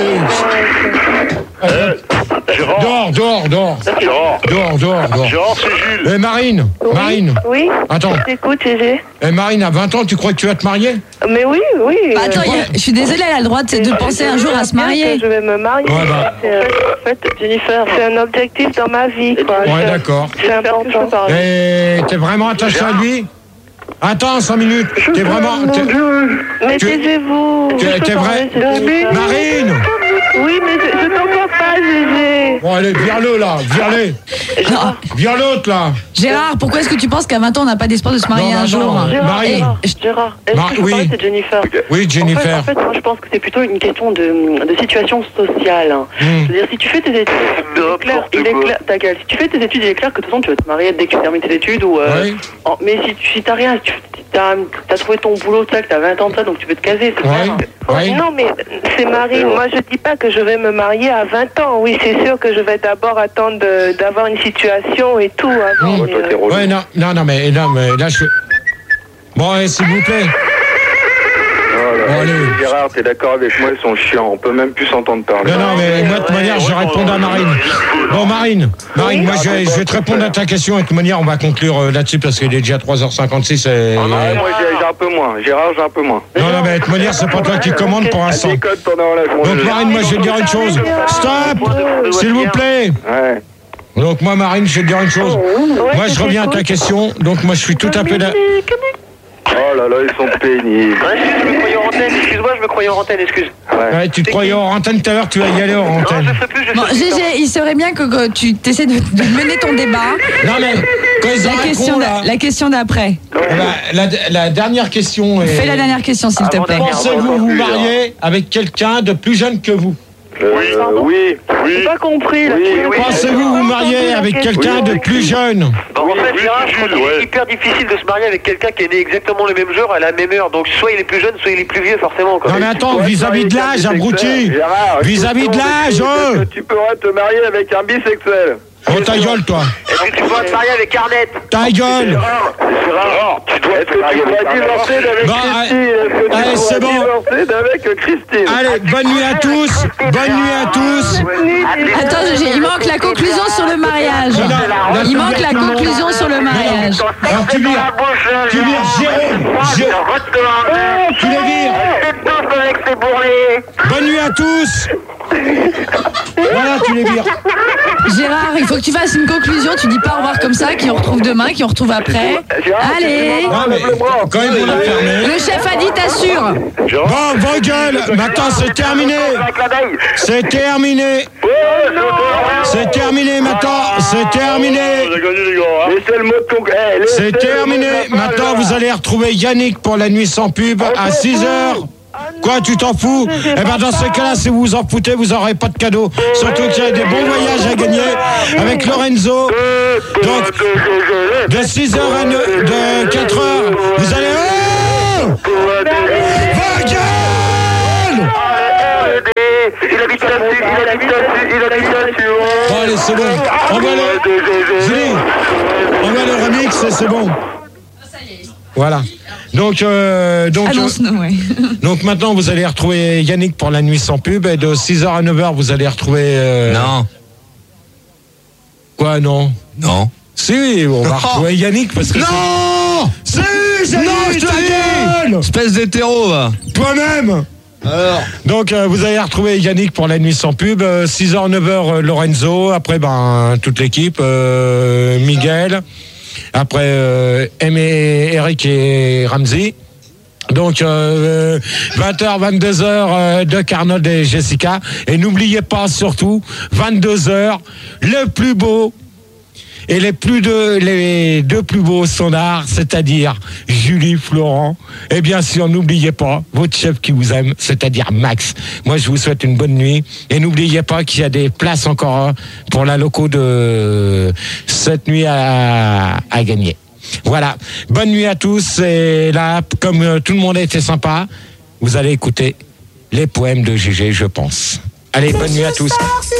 Speaker 1: euh,
Speaker 8: Gérard,
Speaker 1: dehors, dehors, dehors.
Speaker 8: Gérard,
Speaker 1: Dehors, dehors, dehors.
Speaker 8: Gérard, c'est Gilles.
Speaker 1: Eh, Marine,
Speaker 2: Oui,
Speaker 1: Marine.
Speaker 2: Oui,
Speaker 1: Attends,
Speaker 2: je t'écoute, Gégé.
Speaker 1: eh, Marine, à vingt ans, tu crois que tu vas te marier?
Speaker 2: Mais oui, oui.
Speaker 7: Bah,
Speaker 2: euh,
Speaker 7: attends, il y a- je suis désolée, elle a le droit de, de penser un jour à se
Speaker 2: bien
Speaker 7: marier.
Speaker 2: que Je vais me marier.
Speaker 1: Ouais, bah.
Speaker 2: C'est, euh, en fait, Jennifer, c'est un objectif dans ma vie. Quoi.
Speaker 1: Ouais,
Speaker 2: Je-
Speaker 1: d'accord.
Speaker 2: C'est important.
Speaker 1: Et t'es vraiment attaché à lui? Attends, cinq minutes. T'es vraiment... t'es-
Speaker 2: Mais
Speaker 1: Tu-
Speaker 2: taisez-vous.
Speaker 1: t'es-
Speaker 2: Je
Speaker 1: t'es
Speaker 2: peux
Speaker 1: vrai-
Speaker 2: parler, c'est-
Speaker 1: Marine!
Speaker 2: Oui, mais je, je t'entends pas, Gégé.
Speaker 1: Bon, allez, vire-le, là, vire-le.
Speaker 7: Non,
Speaker 1: Vire l'autre, là.
Speaker 7: Gérard, pourquoi est-ce que tu penses qu'à vingt ans, on n'a pas d'espoir de se marier
Speaker 1: Non,
Speaker 7: un
Speaker 1: non,
Speaker 7: jour
Speaker 1: non.
Speaker 2: Gérard,
Speaker 1: Marie.
Speaker 2: Gérard,
Speaker 7: Eh,
Speaker 2: Gérard, est-ce
Speaker 1: Mar-
Speaker 2: que je peux
Speaker 1: oui.
Speaker 2: parler, c'est Jennifer.
Speaker 1: Oui, Jennifer.
Speaker 4: En fait, en fait, moi je pense que c'est plutôt une question de, de situation sociale. hein.
Speaker 1: Hmm.
Speaker 4: C'est-à-dire, si tu fais tes études, il est clair, il est
Speaker 3: quoi.
Speaker 4: clair, ta gueule, si tu fais tes études, il est clair que de toute façon tu vas te marier dès que tu termines tes études. Ou, euh,
Speaker 1: Oui.
Speaker 4: en- mais si tu si t'as rien, si tu as, trouvé ton boulot, tu sais, que t'as vingt ans de ça, donc tu peux te caser, c'est
Speaker 1: Oui,
Speaker 4: clair.
Speaker 1: oui.
Speaker 2: Non, mais c'est Marine. Moi, je dis pas que je vais me marier à vingt ans. Oui, c'est sûr que je vais d'abord attendre de- d'avoir une situation et tout avant.
Speaker 1: Mmh.
Speaker 2: mais,
Speaker 6: Toi, t'es
Speaker 2: euh,
Speaker 6: relou.
Speaker 1: Ouais, non, non, non, mais, non, mais là, je... Bon, allez, s'il vous plaît.
Speaker 6: Oh là là.
Speaker 1: Bon, allez.
Speaker 6: Gérard, t'es d'accord avec moi, ils sont chiants. On peut même plus s'entendre parler.
Speaker 1: Non, non, mais moi, de toute manière, je réponds à Marine. Bon, Marine, Marine, moi, je vais, je vais te répondre à ta question. Et de toute manière, on va conclure euh, là-dessus parce qu'il est déjà trois heures cinquante-six. Et...
Speaker 6: Ah, moi, j'ai j'ai un peu moins. Gérard, j'ai un peu moins.
Speaker 1: Non, non, mais de toute manière, c'est pas toi qui commande pour
Speaker 6: Elle
Speaker 1: l'instant.
Speaker 6: décode pendant la journée.
Speaker 1: Donc, Marine, moi, je vais te dire une chose. Stop! S'il vous plaît!
Speaker 6: Ouais.
Speaker 1: Donc, moi, Marine, je vais te dire une chose. Moi, je reviens à ta question. Donc, moi, je suis tout à fait d'accord.
Speaker 6: Oh là là, ils sont pénibles.
Speaker 3: Ouais, excuse, je me croyais en antenne, excuse-moi, je me croyais en antenne, excuse.
Speaker 6: Ouais.
Speaker 1: Ouais, tu te croyais hors antenne tout à l'heure, tu vas y aller hors
Speaker 3: Non,
Speaker 1: antenne.
Speaker 3: je ferai plus, je
Speaker 7: Bon,
Speaker 3: ferai plus.
Speaker 7: G G, il serait bien que, que tu essaies de, de mener ton débat.
Speaker 1: Non, mais quand ils
Speaker 7: La
Speaker 1: arrêteront,
Speaker 7: question,
Speaker 1: là,
Speaker 7: d'a- la question d'après.
Speaker 1: la, la, la dernière question est...
Speaker 7: Fais la dernière question, s'il te
Speaker 3: Avant
Speaker 7: plaît.
Speaker 3: dernière.
Speaker 1: Pensez-vous vous marier avec quelqu'un de plus jeune que vous?
Speaker 6: Euh, oui.
Speaker 2: J'ai
Speaker 8: Oui.
Speaker 2: pas compris. Là.
Speaker 6: Oui,
Speaker 2: Tu-
Speaker 6: oui.
Speaker 1: Pensez-vous vous marier avec quelqu'un de plus jeune?
Speaker 3: Bon, en fait,
Speaker 8: oui,
Speaker 3: Gérard,
Speaker 8: c'est
Speaker 3: je crois
Speaker 8: Gilles,
Speaker 3: qu'il est
Speaker 8: ouais.
Speaker 3: hyper difficile de se marier avec quelqu'un qui est né exactement le même jour à la même heure. Donc, soit il est plus jeune, soit il est plus vieux, forcément. Quoi.
Speaker 1: Non mais attends, vis-à-vis de l'âge, abruti!
Speaker 6: Gérard,
Speaker 1: Vis-à-vis de l'âge, oh!
Speaker 6: est-ce que tu pourras te marier avec un bisexuel.
Speaker 1: Oh ta gueule, toi!
Speaker 3: Est-ce que tu pourras te marier avec Arnett?
Speaker 1: Ta gueule!
Speaker 6: Gérard, Gérard, tu dois. Est-ce que tu pourras divorcer d'avec
Speaker 1: Bon,
Speaker 6: Christine? Est-ce que tu
Speaker 1: allez,
Speaker 6: pourras
Speaker 1: c'est bon.
Speaker 6: divorcer d'avec Christine?
Speaker 1: Allez, bonne nuit à tous! Bonne nuit à tous!
Speaker 7: Attends, G G, il manque la conclusion sur le mariage.
Speaker 1: Non, non,
Speaker 7: Il
Speaker 1: non,
Speaker 7: manque la
Speaker 1: non, non,
Speaker 7: conclusion sur le mariage.
Speaker 1: Alors tu vires! Tu vires Jérôme! Jé- Tu les vires! Bonne nuit à tous! Voilà, tu les vires!
Speaker 7: Gérard, il faut que tu fasses une conclusion. Tu dis pas au revoir comme ça, qui on retrouve demain, qui on retrouve après. Allez!
Speaker 1: Non mais, quand ils vont la fermer...
Speaker 7: Le chef a dit t'assures.
Speaker 1: Bon, vos gueules! Maintenant, c'est terminé! C'est terminé! C'est terminé maintenant! c'est terminé.
Speaker 8: On a gagné, les gars. Hein.
Speaker 6: Laissez le mot de con... eh, laissez
Speaker 1: C'est
Speaker 6: le
Speaker 1: terminé.
Speaker 6: mot de la balle,
Speaker 1: Maintenant,
Speaker 6: là.
Speaker 1: vous allez retrouver Yannick pour la nuit sans pub à six heures. Quoi, tu t'en fous? Eh ben, dans ce cas-là, si vous vous en foutez, vous n'aurez pas de cadeau. Surtout qu'il y a des bons voyages à gagner avec Lorenzo. Donc, de six heures à neuf, de quatre heures, vous allez... Oh Va gueule!
Speaker 6: Il habite là-dessus, il habite là-dessus, il habite là-dessus.
Speaker 1: Bon, allez, c'est bon. On va le... Julie, on va le remix et c'est bon. Voilà. Donc, euh, donc,
Speaker 7: Annonce-nous, ouais.
Speaker 1: donc maintenant, vous allez retrouver Yannick pour la nuit sans pub. Et de six heures à neuf heures, vous allez retrouver... Euh...
Speaker 5: Non.
Speaker 1: Quoi, non?
Speaker 5: Non.
Speaker 1: Si, on va retrouver Yannick parce que...
Speaker 5: Non.
Speaker 1: Si, Yannick,
Speaker 5: Non, je te
Speaker 1: ta
Speaker 5: dis.
Speaker 1: gueule.
Speaker 5: Espèce d'hétéro, va.
Speaker 1: Toi-même.
Speaker 5: Alors.
Speaker 1: Donc, euh, vous allez retrouver Yannick pour la nuit sans pub. Euh, six heures, neuf heures, euh, Lorenzo. Après, ben, toute l'équipe. Euh, Miguel. Après, euh, Aimé, Eric et Ramsey. Donc, euh, vingt heures, vingt-deux heures, euh, de Arnold et Jessica. Et n'oubliez pas, surtout, vingt-deux heures, le plus beau et les plus deux, les deux plus beaux standards, c'est-à-dire Julie, Florent. Et bien sûr, n'oubliez pas votre chef qui vous aime, c'est-à-dire Max. Moi, je vous souhaite une bonne nuit. Et n'oubliez pas qu'il y a des places encore pour la loco de cette nuit à, à gagner. Voilà. Bonne nuit à tous. Et là, comme euh, tout le monde a été sympa, vous allez écouter les poèmes de Gégé, je pense. Allez, bonne nuit à tous.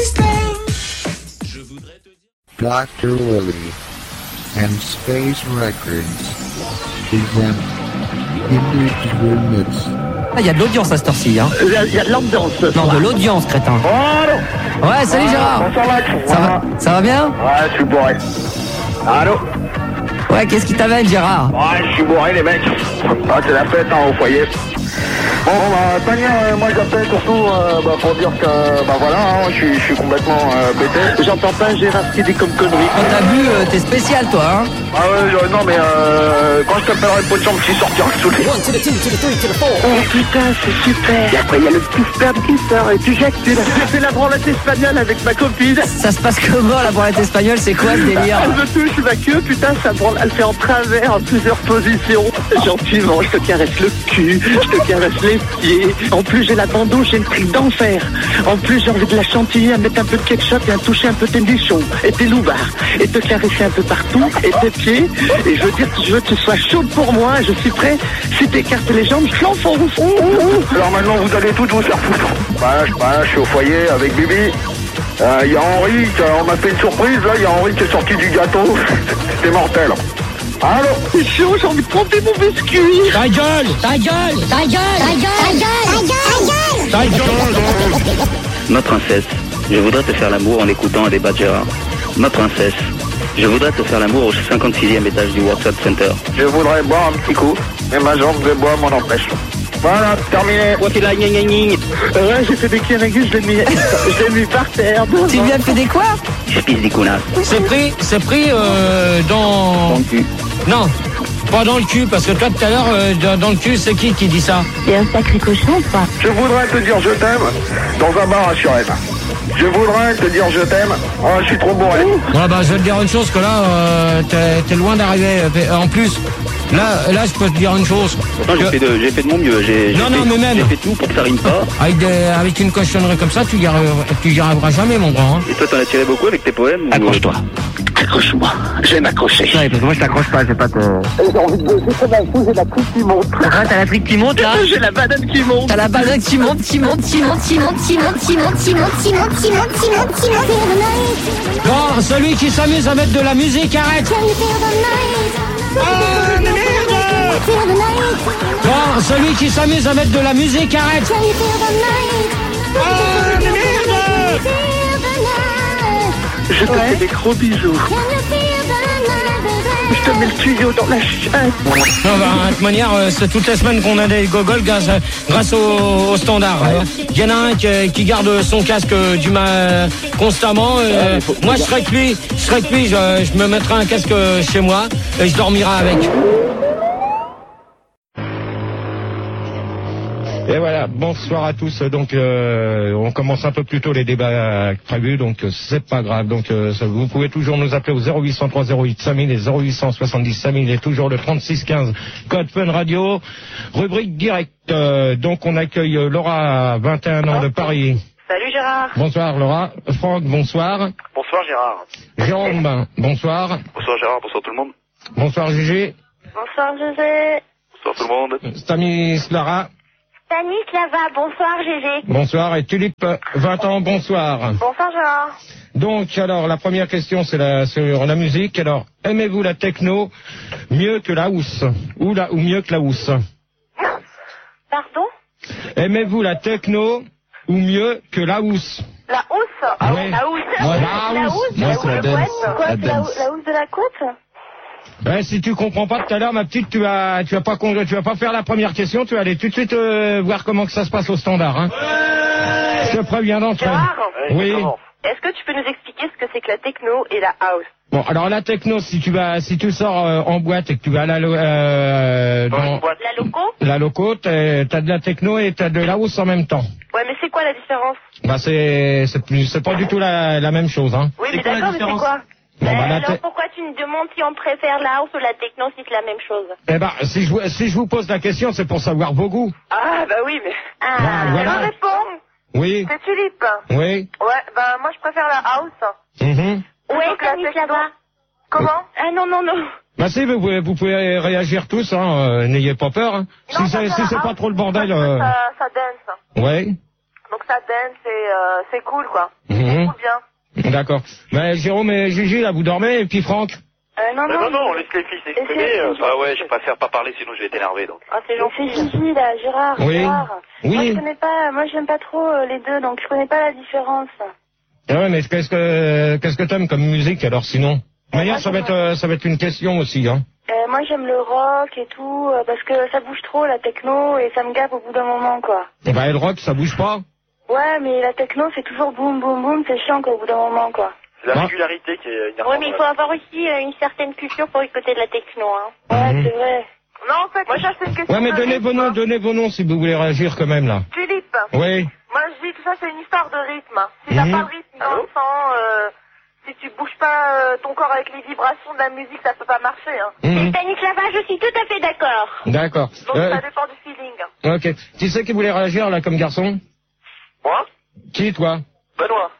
Speaker 9: docteur Willie and Space Records present Image Remix.
Speaker 10: Ah, il y a de l'audience à cette heure-ci, hein.
Speaker 3: Il y a, il y a de l'ambiance.
Speaker 10: Non, de l'audience, crétin.
Speaker 3: Oh, allô.
Speaker 10: Ouais, salut Gérard.
Speaker 3: Bonsoir Max.
Speaker 10: Ça va, ça va bien?
Speaker 3: Ouais, je suis bourré. Allô.
Speaker 10: Ouais, qu'est-ce qui t'amène, Gérard?
Speaker 3: Ouais, je suis bourré les mecs. Ah, c'est la fête hein, au foyer. Bon, bah, Tania, euh, moi j'appelle surtout euh, bah, pour dire que, bah voilà, hein, je suis- je suis complètement euh, pété. J'entends pas Gérard qui dit comme connerie.
Speaker 10: Quand t'as bu, euh, t'es spécial, toi, hein.
Speaker 3: Ah ouais, je- non mais euh, quand je t'appellerai pot de chambre, tu sortiras sous les...
Speaker 2: Oh putain, c'est super.
Speaker 3: Et après, il y a le petit sperme qui sort et tu jettes. J'ai fait la branlette espagnole avec ma copine.
Speaker 10: Ça se passe comment, la branlette espagnole? C'est quoi ce délire?
Speaker 3: Elle me touche ma queue, putain, ça branle, elle fait en travers en plusieurs positions. Gentiment, je te caresse le cul, je te caresse les pieds. En plus, j'ai la bandeau, j'ai le truc d'enfer. En plus, j'ai envie de la chantilly, à mettre un peu de ketchup et à toucher un peu tes nichons et tes loubards. Et te caresser un peu partout, et tes pieds. Et je veux dire que je veux que tu sois chaude pour moi, je suis prêt. Si t'écartes les jambes, je l'enfonce. Alors maintenant, vous allez toutes vous faire foutre. Bah, je, bah, je suis au foyer avec Bibi. Il euh, y a Henri, on m'a fait une surprise, là, il y a Henri qui est sorti du gâteau. C'était mortel. Allô? C'est chaud, j'ai envie de tremper mon biscuit.
Speaker 1: Ta gueule!
Speaker 7: Ta gueule! Ta gueule! Ta gueule! Ta gueule!
Speaker 1: Ta gueule!
Speaker 11: Ma princesse, je voudrais te faire l'amour en écoutant un débat de Gérard. Ma princesse, je voudrais te faire l'amour au cinquante-sixième étage du World Trade Center.
Speaker 3: Je voudrais boire un petit coup, mais ma jambe de bois m'en empêche. Voilà, terminé.
Speaker 11: Quoi qu'il a, gna gna gna.
Speaker 3: Ouais, j'ai fait des kérégus, je l'ai mis, je l'ai mis par terre.
Speaker 10: Tu lui as fait des quoi?
Speaker 11: Je pisse des connasses.
Speaker 1: C'est pris, c'est pris euh, dans...
Speaker 11: Dans le cul.
Speaker 1: Non, pas dans le cul, parce que toi tout à l'heure, euh, dans- dans le cul, c'est qui qui dit ça?
Speaker 2: C'est un sacré cochon, quoi.
Speaker 3: Je voudrais te dire je t'aime dans un bar à Suresnes. Je voudrais te dire je t'aime. Oh, je suis trop bourré.
Speaker 1: Ouais, bah, je vais te dire une chose, que là, euh, t'es, t'es loin d'arriver. Euh, En plus, là, là, je peux te dire une chose.
Speaker 11: Pourtant, j'ai
Speaker 1: Que-
Speaker 11: fait, de, j'ai fait de mon mieux. J'ai, j'ai
Speaker 1: Non,
Speaker 11: fait,
Speaker 1: non, mais même-
Speaker 11: J'ai fait tout pour que ça rime pas.
Speaker 1: Avec, des, avec une cochonnerie comme ça, tu y arriveras, tu y arriveras jamais, mon grand. Hein.
Speaker 11: Et toi, t'en as tiré beaucoup avec tes poèmes ou-
Speaker 3: Accroche-toi. Accroche-moi. Je vais m'accrocher.
Speaker 11: Ouais, parce que moi, je t'accroche pas, j'ai pas te...
Speaker 3: J'ai envie de bosser comme un fou, j'ai la tripe qui monte.
Speaker 10: Ah, t'as la trique qui monte, là?
Speaker 3: J'ai la banane qui monte.
Speaker 10: T'as la banane qui monte, qui monte, qui monte, qui monte, qui monte, qui monte, qui monte, qui monte, qui monte, qui monte, qui monte.
Speaker 1: Bon, celui qui s'amuse à mettre de la musique, arrête. Ah, merde. Bon, celui qui s'amuse à mettre de la musique, arrête. Ah, merde.
Speaker 3: Je te fais des gros bisous. Je te mets le tuyau dans la chatte.
Speaker 1: Non, bah, de toute manière, euh, c'est toutes les semaines qu'on a des gogoles grâce, grâce au, au standard. Il y en a un qui, qui garde son casque euh, du ma constamment. euh, moi, je serais que lui, je serais que lui, je, je me mettrai un casque chez moi et je dormirai avec. Et voilà, bonsoir à tous. Donc, euh, on commence un peu plus tôt les débats prévus, donc euh, c'est pas grave. Donc, euh, ça, vous pouvez toujours nous appeler au zéro huit cent trois zéro huit cinq mille et zéro huit cent soixante-dix cinq mille et toujours le trente-six quinze, code Fun Radio, rubrique direct. Euh, donc, on accueille Laura, vingt et un ans de Paris.
Speaker 12: Salut Gérard.
Speaker 1: Bonsoir Laura. Franck, bonsoir.
Speaker 8: Bonsoir Gérard.
Speaker 1: Jérôme, bonsoir.
Speaker 8: Bonsoir Gérard, bonsoir tout le monde.
Speaker 1: Bonsoir Gégé.
Speaker 12: Bonsoir Gégé.
Speaker 8: Bonsoir tout le monde.
Speaker 1: Stanislara.
Speaker 12: Stanislava, bonsoir Gégé.
Speaker 1: Bonsoir. Et Tulipe, vingt ans, bonsoir.
Speaker 12: Bonsoir Gérard.
Speaker 1: Donc, alors, la première question, c'est la, sur la musique. Alors, aimez-vous la techno mieux que la house? Ou, la, ou mieux que la house?
Speaker 12: Pardon?
Speaker 1: Aimez-vous la techno ou mieux que la house?
Speaker 12: La housse?
Speaker 1: Ah oui.
Speaker 12: La housse?
Speaker 1: Moi,
Speaker 12: la
Speaker 1: la
Speaker 12: housse?
Speaker 1: housse.
Speaker 12: La
Speaker 1: Moi,
Speaker 12: housse
Speaker 1: c'est la
Speaker 12: de
Speaker 1: dance.
Speaker 12: couette? Quoi,
Speaker 1: La
Speaker 12: la,
Speaker 1: dance.
Speaker 12: la housse de la couette?
Speaker 1: Ben, si tu comprends pas tout à l'heure, ma petite, tu vas, tu vas pas, con- tu vas pas faire la première question, tu vas aller tout de suite euh, voir comment que ça se passe au standard. Hein. Je te préviens d'entrée.
Speaker 12: Gérard?
Speaker 1: Oui.
Speaker 12: Est-ce que tu peux nous expliquer ce que c'est que la techno et la house?
Speaker 1: Bon, alors la techno, si tu vas, si tu sors euh, en boîte et que tu vas à la, lo- euh, dans
Speaker 12: La loco?
Speaker 1: la loco, t'as t'as de la techno et t'as de la house en même temps.
Speaker 12: Ouais, mais c'est quoi la différence?
Speaker 1: Bah c'est, c'est plus, c'est pas du tout la, la même chose, hein.
Speaker 12: Oui, mais d'accord, mais c'est quoi?
Speaker 1: Bon, bah, la
Speaker 12: Alors
Speaker 1: te-
Speaker 12: pourquoi tu me demandes si on préfère la house ou la techno si c'est la même chose?
Speaker 1: Eh ben, si je, vous- si je vous pose la question, c'est pour savoir vos goûts.
Speaker 12: Ah, bah oui, mais... Ah,
Speaker 1: Ah, voilà.
Speaker 12: je réponds.
Speaker 1: Oui.
Speaker 12: C'est Tulipe.
Speaker 1: Oui.
Speaker 12: Ouais, bah moi je préfère la house.
Speaker 1: Mhm.
Speaker 12: Ouais, Stanislava. Comment? Ah non, non, non.
Speaker 1: Bah si, vous pouvez, vous pouvez réagir tous, hein. euh, n'ayez pas peur. Hein. Si c'est, si c'est pas trop le bordel. Euh...
Speaker 12: Ça, ça dance.
Speaker 1: Ouais.
Speaker 12: Donc ça dance et euh, c'est cool, quoi.
Speaker 1: Mhm.
Speaker 12: C'est cool bien.
Speaker 1: D'accord. Mais Jérôme et Gigi, là, vous dormez, et puis Franck.
Speaker 12: Euh, non, non.
Speaker 8: non, non, on laisse les filles s'exprimer. euh, Ah ouais, je préfère pas parler sinon je vais être énervé donc.
Speaker 12: Ah, c'est gentil. Gigi, là, Gérard.
Speaker 1: Oui.
Speaker 12: Gérard.
Speaker 1: Oui.
Speaker 12: Moi, je connais pas, moi, j'aime pas trop euh, les deux, donc je connais pas la différence.
Speaker 1: Ah ouais, mais qu'est-ce que, qu'est-ce que t'aimes comme musique, alors, sinon? D'ailleurs, ça va être, euh, ça va être une question aussi, hein.
Speaker 12: Euh, moi, j'aime le rock et tout, euh, parce que ça bouge trop, la techno, et ça me gave au bout d'un moment, quoi.
Speaker 1: Et bah, et le rock, ça bouge pas.
Speaker 12: Ouais, mais la techno, c'est toujours boum, boum, boum, c'est chiant, quoi, au bout d'un moment, quoi.
Speaker 8: C'est la régularité qui est énervante.
Speaker 12: Ouais, mais il faut avoir aussi euh, une certaine culture pour écouter de la techno, hein. Ouais,
Speaker 1: Mhm.
Speaker 12: c'est vrai. Non, en fait, moi, ça, c'est une question.
Speaker 1: Ouais, mais
Speaker 12: de
Speaker 1: donnez
Speaker 12: rythme,
Speaker 1: vos noms,
Speaker 12: hein.
Speaker 1: donnez vos noms si vous voulez réagir quand même, là.
Speaker 12: Philippe.
Speaker 1: Oui.
Speaker 12: Moi, je dis tout ça, c'est une histoire de rythme. Si t'as
Speaker 1: Mhm.
Speaker 12: pas de rythme dans le sang, euh, si tu bouges pas euh, ton corps avec les vibrations de la musique, ça peut pas marcher, hein.
Speaker 1: Mhm.
Speaker 12: Stanislava, je suis tout à fait d'accord.
Speaker 1: D'accord.
Speaker 12: Donc,
Speaker 1: Euh,
Speaker 12: ça dépend du feeling.
Speaker 1: ok. Qui c'est qui voulait réagir, là, comme garçon?
Speaker 8: Moi?
Speaker 1: Qui, toi?
Speaker 8: Benoît.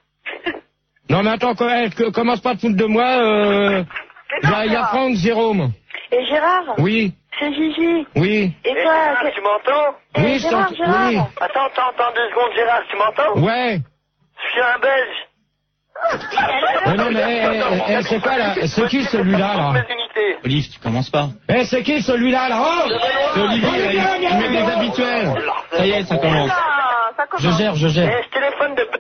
Speaker 1: Non, mais attends, co- eh, que- commence pas de foutre de moi, euh... Il y a, il y a Franck, Jérôme.
Speaker 12: Et Gérard?
Speaker 1: Oui.
Speaker 12: C'est Gigi.
Speaker 1: Oui.
Speaker 12: Et toi,
Speaker 8: Gérard,
Speaker 12: que-
Speaker 8: tu m'entends?
Speaker 12: Eh,
Speaker 1: Oui, je
Speaker 12: Gérard,
Speaker 1: t'entends-
Speaker 12: Gérard.
Speaker 1: oui.
Speaker 8: Attends, attends, attends deux secondes, Gérard, tu m'entends?
Speaker 1: Ouais.
Speaker 8: Je suis un Belge.
Speaker 1: Mais non, mais, eh, eh, eh, c'est quoi, là? C'est qui, celui-là, là?
Speaker 8: Mes unités.
Speaker 5: Olive, tu commences pas.
Speaker 1: Eh, c'est qui, celui-là, là? Oh!
Speaker 5: C'est Olivier, là, il, il met des habituels. Ça y est, ça commence.
Speaker 12: Ah, ça commence.
Speaker 5: Je gère, je gère.
Speaker 8: Eh, je téléphone de...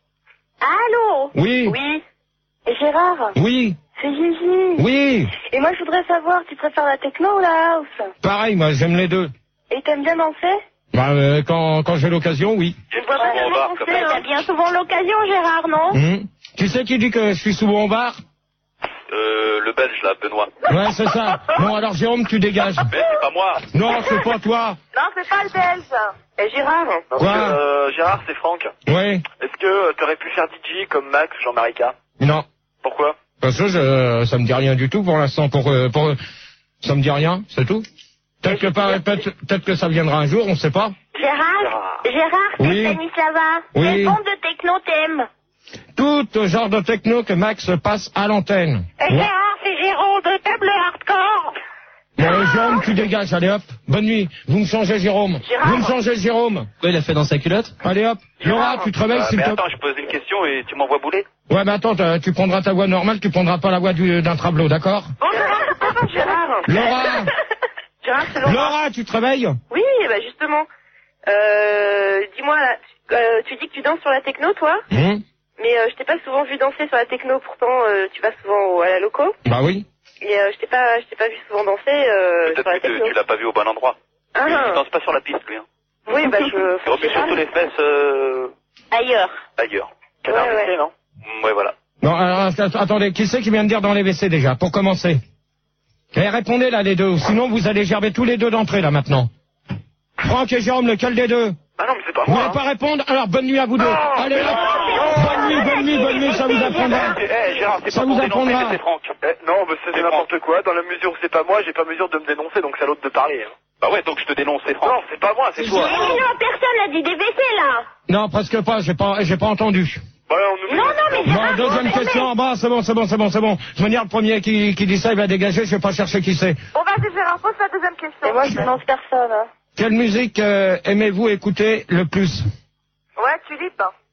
Speaker 12: Allô?
Speaker 1: Oui.
Speaker 12: Oui. Et Gérard?
Speaker 1: Oui.
Speaker 12: C'est Gigi.
Speaker 1: Oui.
Speaker 12: Et moi, je voudrais savoir, tu préfères la techno ou la house?
Speaker 1: Pareil, moi, j'aime les deux.
Speaker 12: Et t'aimes bien danser?
Speaker 1: Bah, euh, quand, quand j'ai l'occasion, oui.
Speaker 12: Je ne vois pas bien danser, hein. T'as bien souvent l'occasion, Gérard, non?
Speaker 1: Hum. Tu sais qui dit que je suis souvent au bar?
Speaker 8: Euh, le Belge, là, Benoît.
Speaker 1: Ouais, c'est ça. Bon, alors, Jérôme, tu dégages.
Speaker 8: Mais c'est pas moi.
Speaker 1: Non, c'est pas toi.
Speaker 12: Non, c'est pas le Belge. Et Gérard?
Speaker 8: Parce
Speaker 1: Quoi?
Speaker 8: que, euh, Gérard, c'est Franck.
Speaker 1: Ouais.
Speaker 8: Est-ce que tu aurais pu faire D J comme Max, Jean-Marie K?
Speaker 1: Non.
Speaker 8: Pourquoi?
Speaker 1: Parce que je, ça me dit rien du tout pour l'instant. Pour, euh, pour, ça me dit rien, c'est tout. Peut-être que, par- peut-être, peut-être que ça viendra un jour, on sait pas.
Speaker 12: Gérard? Gérard, c'est
Speaker 1: Oui.
Speaker 12: Stanislava.
Speaker 1: Oui.
Speaker 12: Quel bande de techno t'aimes?
Speaker 1: Tout genre de techno que Max passe à l'antenne.
Speaker 12: Et
Speaker 1: Ouais.
Speaker 12: Gérard, c'est Jérôme de Table Hardcore.
Speaker 1: Ouais, Jérôme, tu dégages, allez hop. Bonne nuit. Vous me changez Jérôme.
Speaker 12: Gérard.
Speaker 1: Vous me changez Jérôme.
Speaker 5: Quoi, il a fait dans sa culotte?
Speaker 1: Allez hop. Laura, tu te réveilles
Speaker 8: Euh,
Speaker 1: s'il
Speaker 8: mais
Speaker 1: te
Speaker 8: attends, je pose une question et tu m'envoies bouler.
Speaker 1: Ouais, mais attends, t'as- tu prendras ta voix normale, tu prendras pas la voix du- d'un travelot, d'accord?
Speaker 12: Bon, Gérard, c'est pas Gérard.
Speaker 1: Laura.
Speaker 12: Gérard, c'est Laura.
Speaker 1: Laura, tu te réveilles?
Speaker 12: Oui, bah justement. Euh, dis-moi, là, tu, euh, tu dis que tu danses sur la techno, toi?
Speaker 1: Hum.
Speaker 12: Mais euh, je t'ai pas souvent vu danser sur la techno, pourtant euh, tu vas souvent au- à la loco.
Speaker 1: Bah oui.
Speaker 12: Et euh, je t'ai pas, je t'ai pas vu souvent danser euh, sur la
Speaker 8: Peut-être que
Speaker 12: techno.
Speaker 8: tu l'as pas vu au bon endroit.
Speaker 12: Ah.
Speaker 8: Lui, il danse pas sur la piste, lui. Hein.
Speaker 12: Oui, bah je.
Speaker 8: Il remue surtout les fesses euh,
Speaker 12: Ailleurs.
Speaker 8: ailleurs. Canard
Speaker 12: Ouais,
Speaker 8: W C,
Speaker 12: ouais.
Speaker 8: non? Mm, Ouais, voilà.
Speaker 1: Non, alors, att- attendez, qui c'est qui vient de dire dans les W C déjà, pour commencer? Eh, répondez là les deux, sinon vous allez gerber tous les deux d'entrée là maintenant. Franck et Jérôme, lequel des deux?
Speaker 6: Ah non, mais c'est pas
Speaker 1: Vous
Speaker 6: moi.
Speaker 1: voulez pas répondre? Alors, bonne nuit à vous deux.
Speaker 6: Non,
Speaker 1: Allez, hop. Bonne nuit, bonne nuit, bonne nuit, ça vous apprendra.
Speaker 6: Eh, Gérard, c'est
Speaker 1: Ça
Speaker 6: pas
Speaker 1: vous
Speaker 6: pour dénoncer,
Speaker 1: apprendra.
Speaker 6: c'est Franck. Eh, non, mais c'est n'importe quoi. Dans la mesure où c'est pas moi, j'ai pas mesure de me dénoncer, donc c'est à l'autre de parler. Hein. Bah ouais, donc je te dénonce, c'est Franck. Non, c'est pas moi, c'est toi.
Speaker 12: Mais non, personne n'a dit des W C là.
Speaker 1: Non, presque pas, j'ai pas, j'ai pas entendu.
Speaker 6: Bah là, on nous
Speaker 12: Non, non, mais
Speaker 1: Bon, deuxième question. Bah, c'est bon, c'est bon, c'est bon, c'est bon. Je veux dire, le premier qui, qui dit ça, il va dégager, je vais pas chercher qui c'est.
Speaker 12: On va se faire un pose la deuxième question. Et moi, je dénonce personne. Hein.
Speaker 1: Quelle musique euh, aimez-vous écouter le plus?
Speaker 12: Ouais, Tulipe.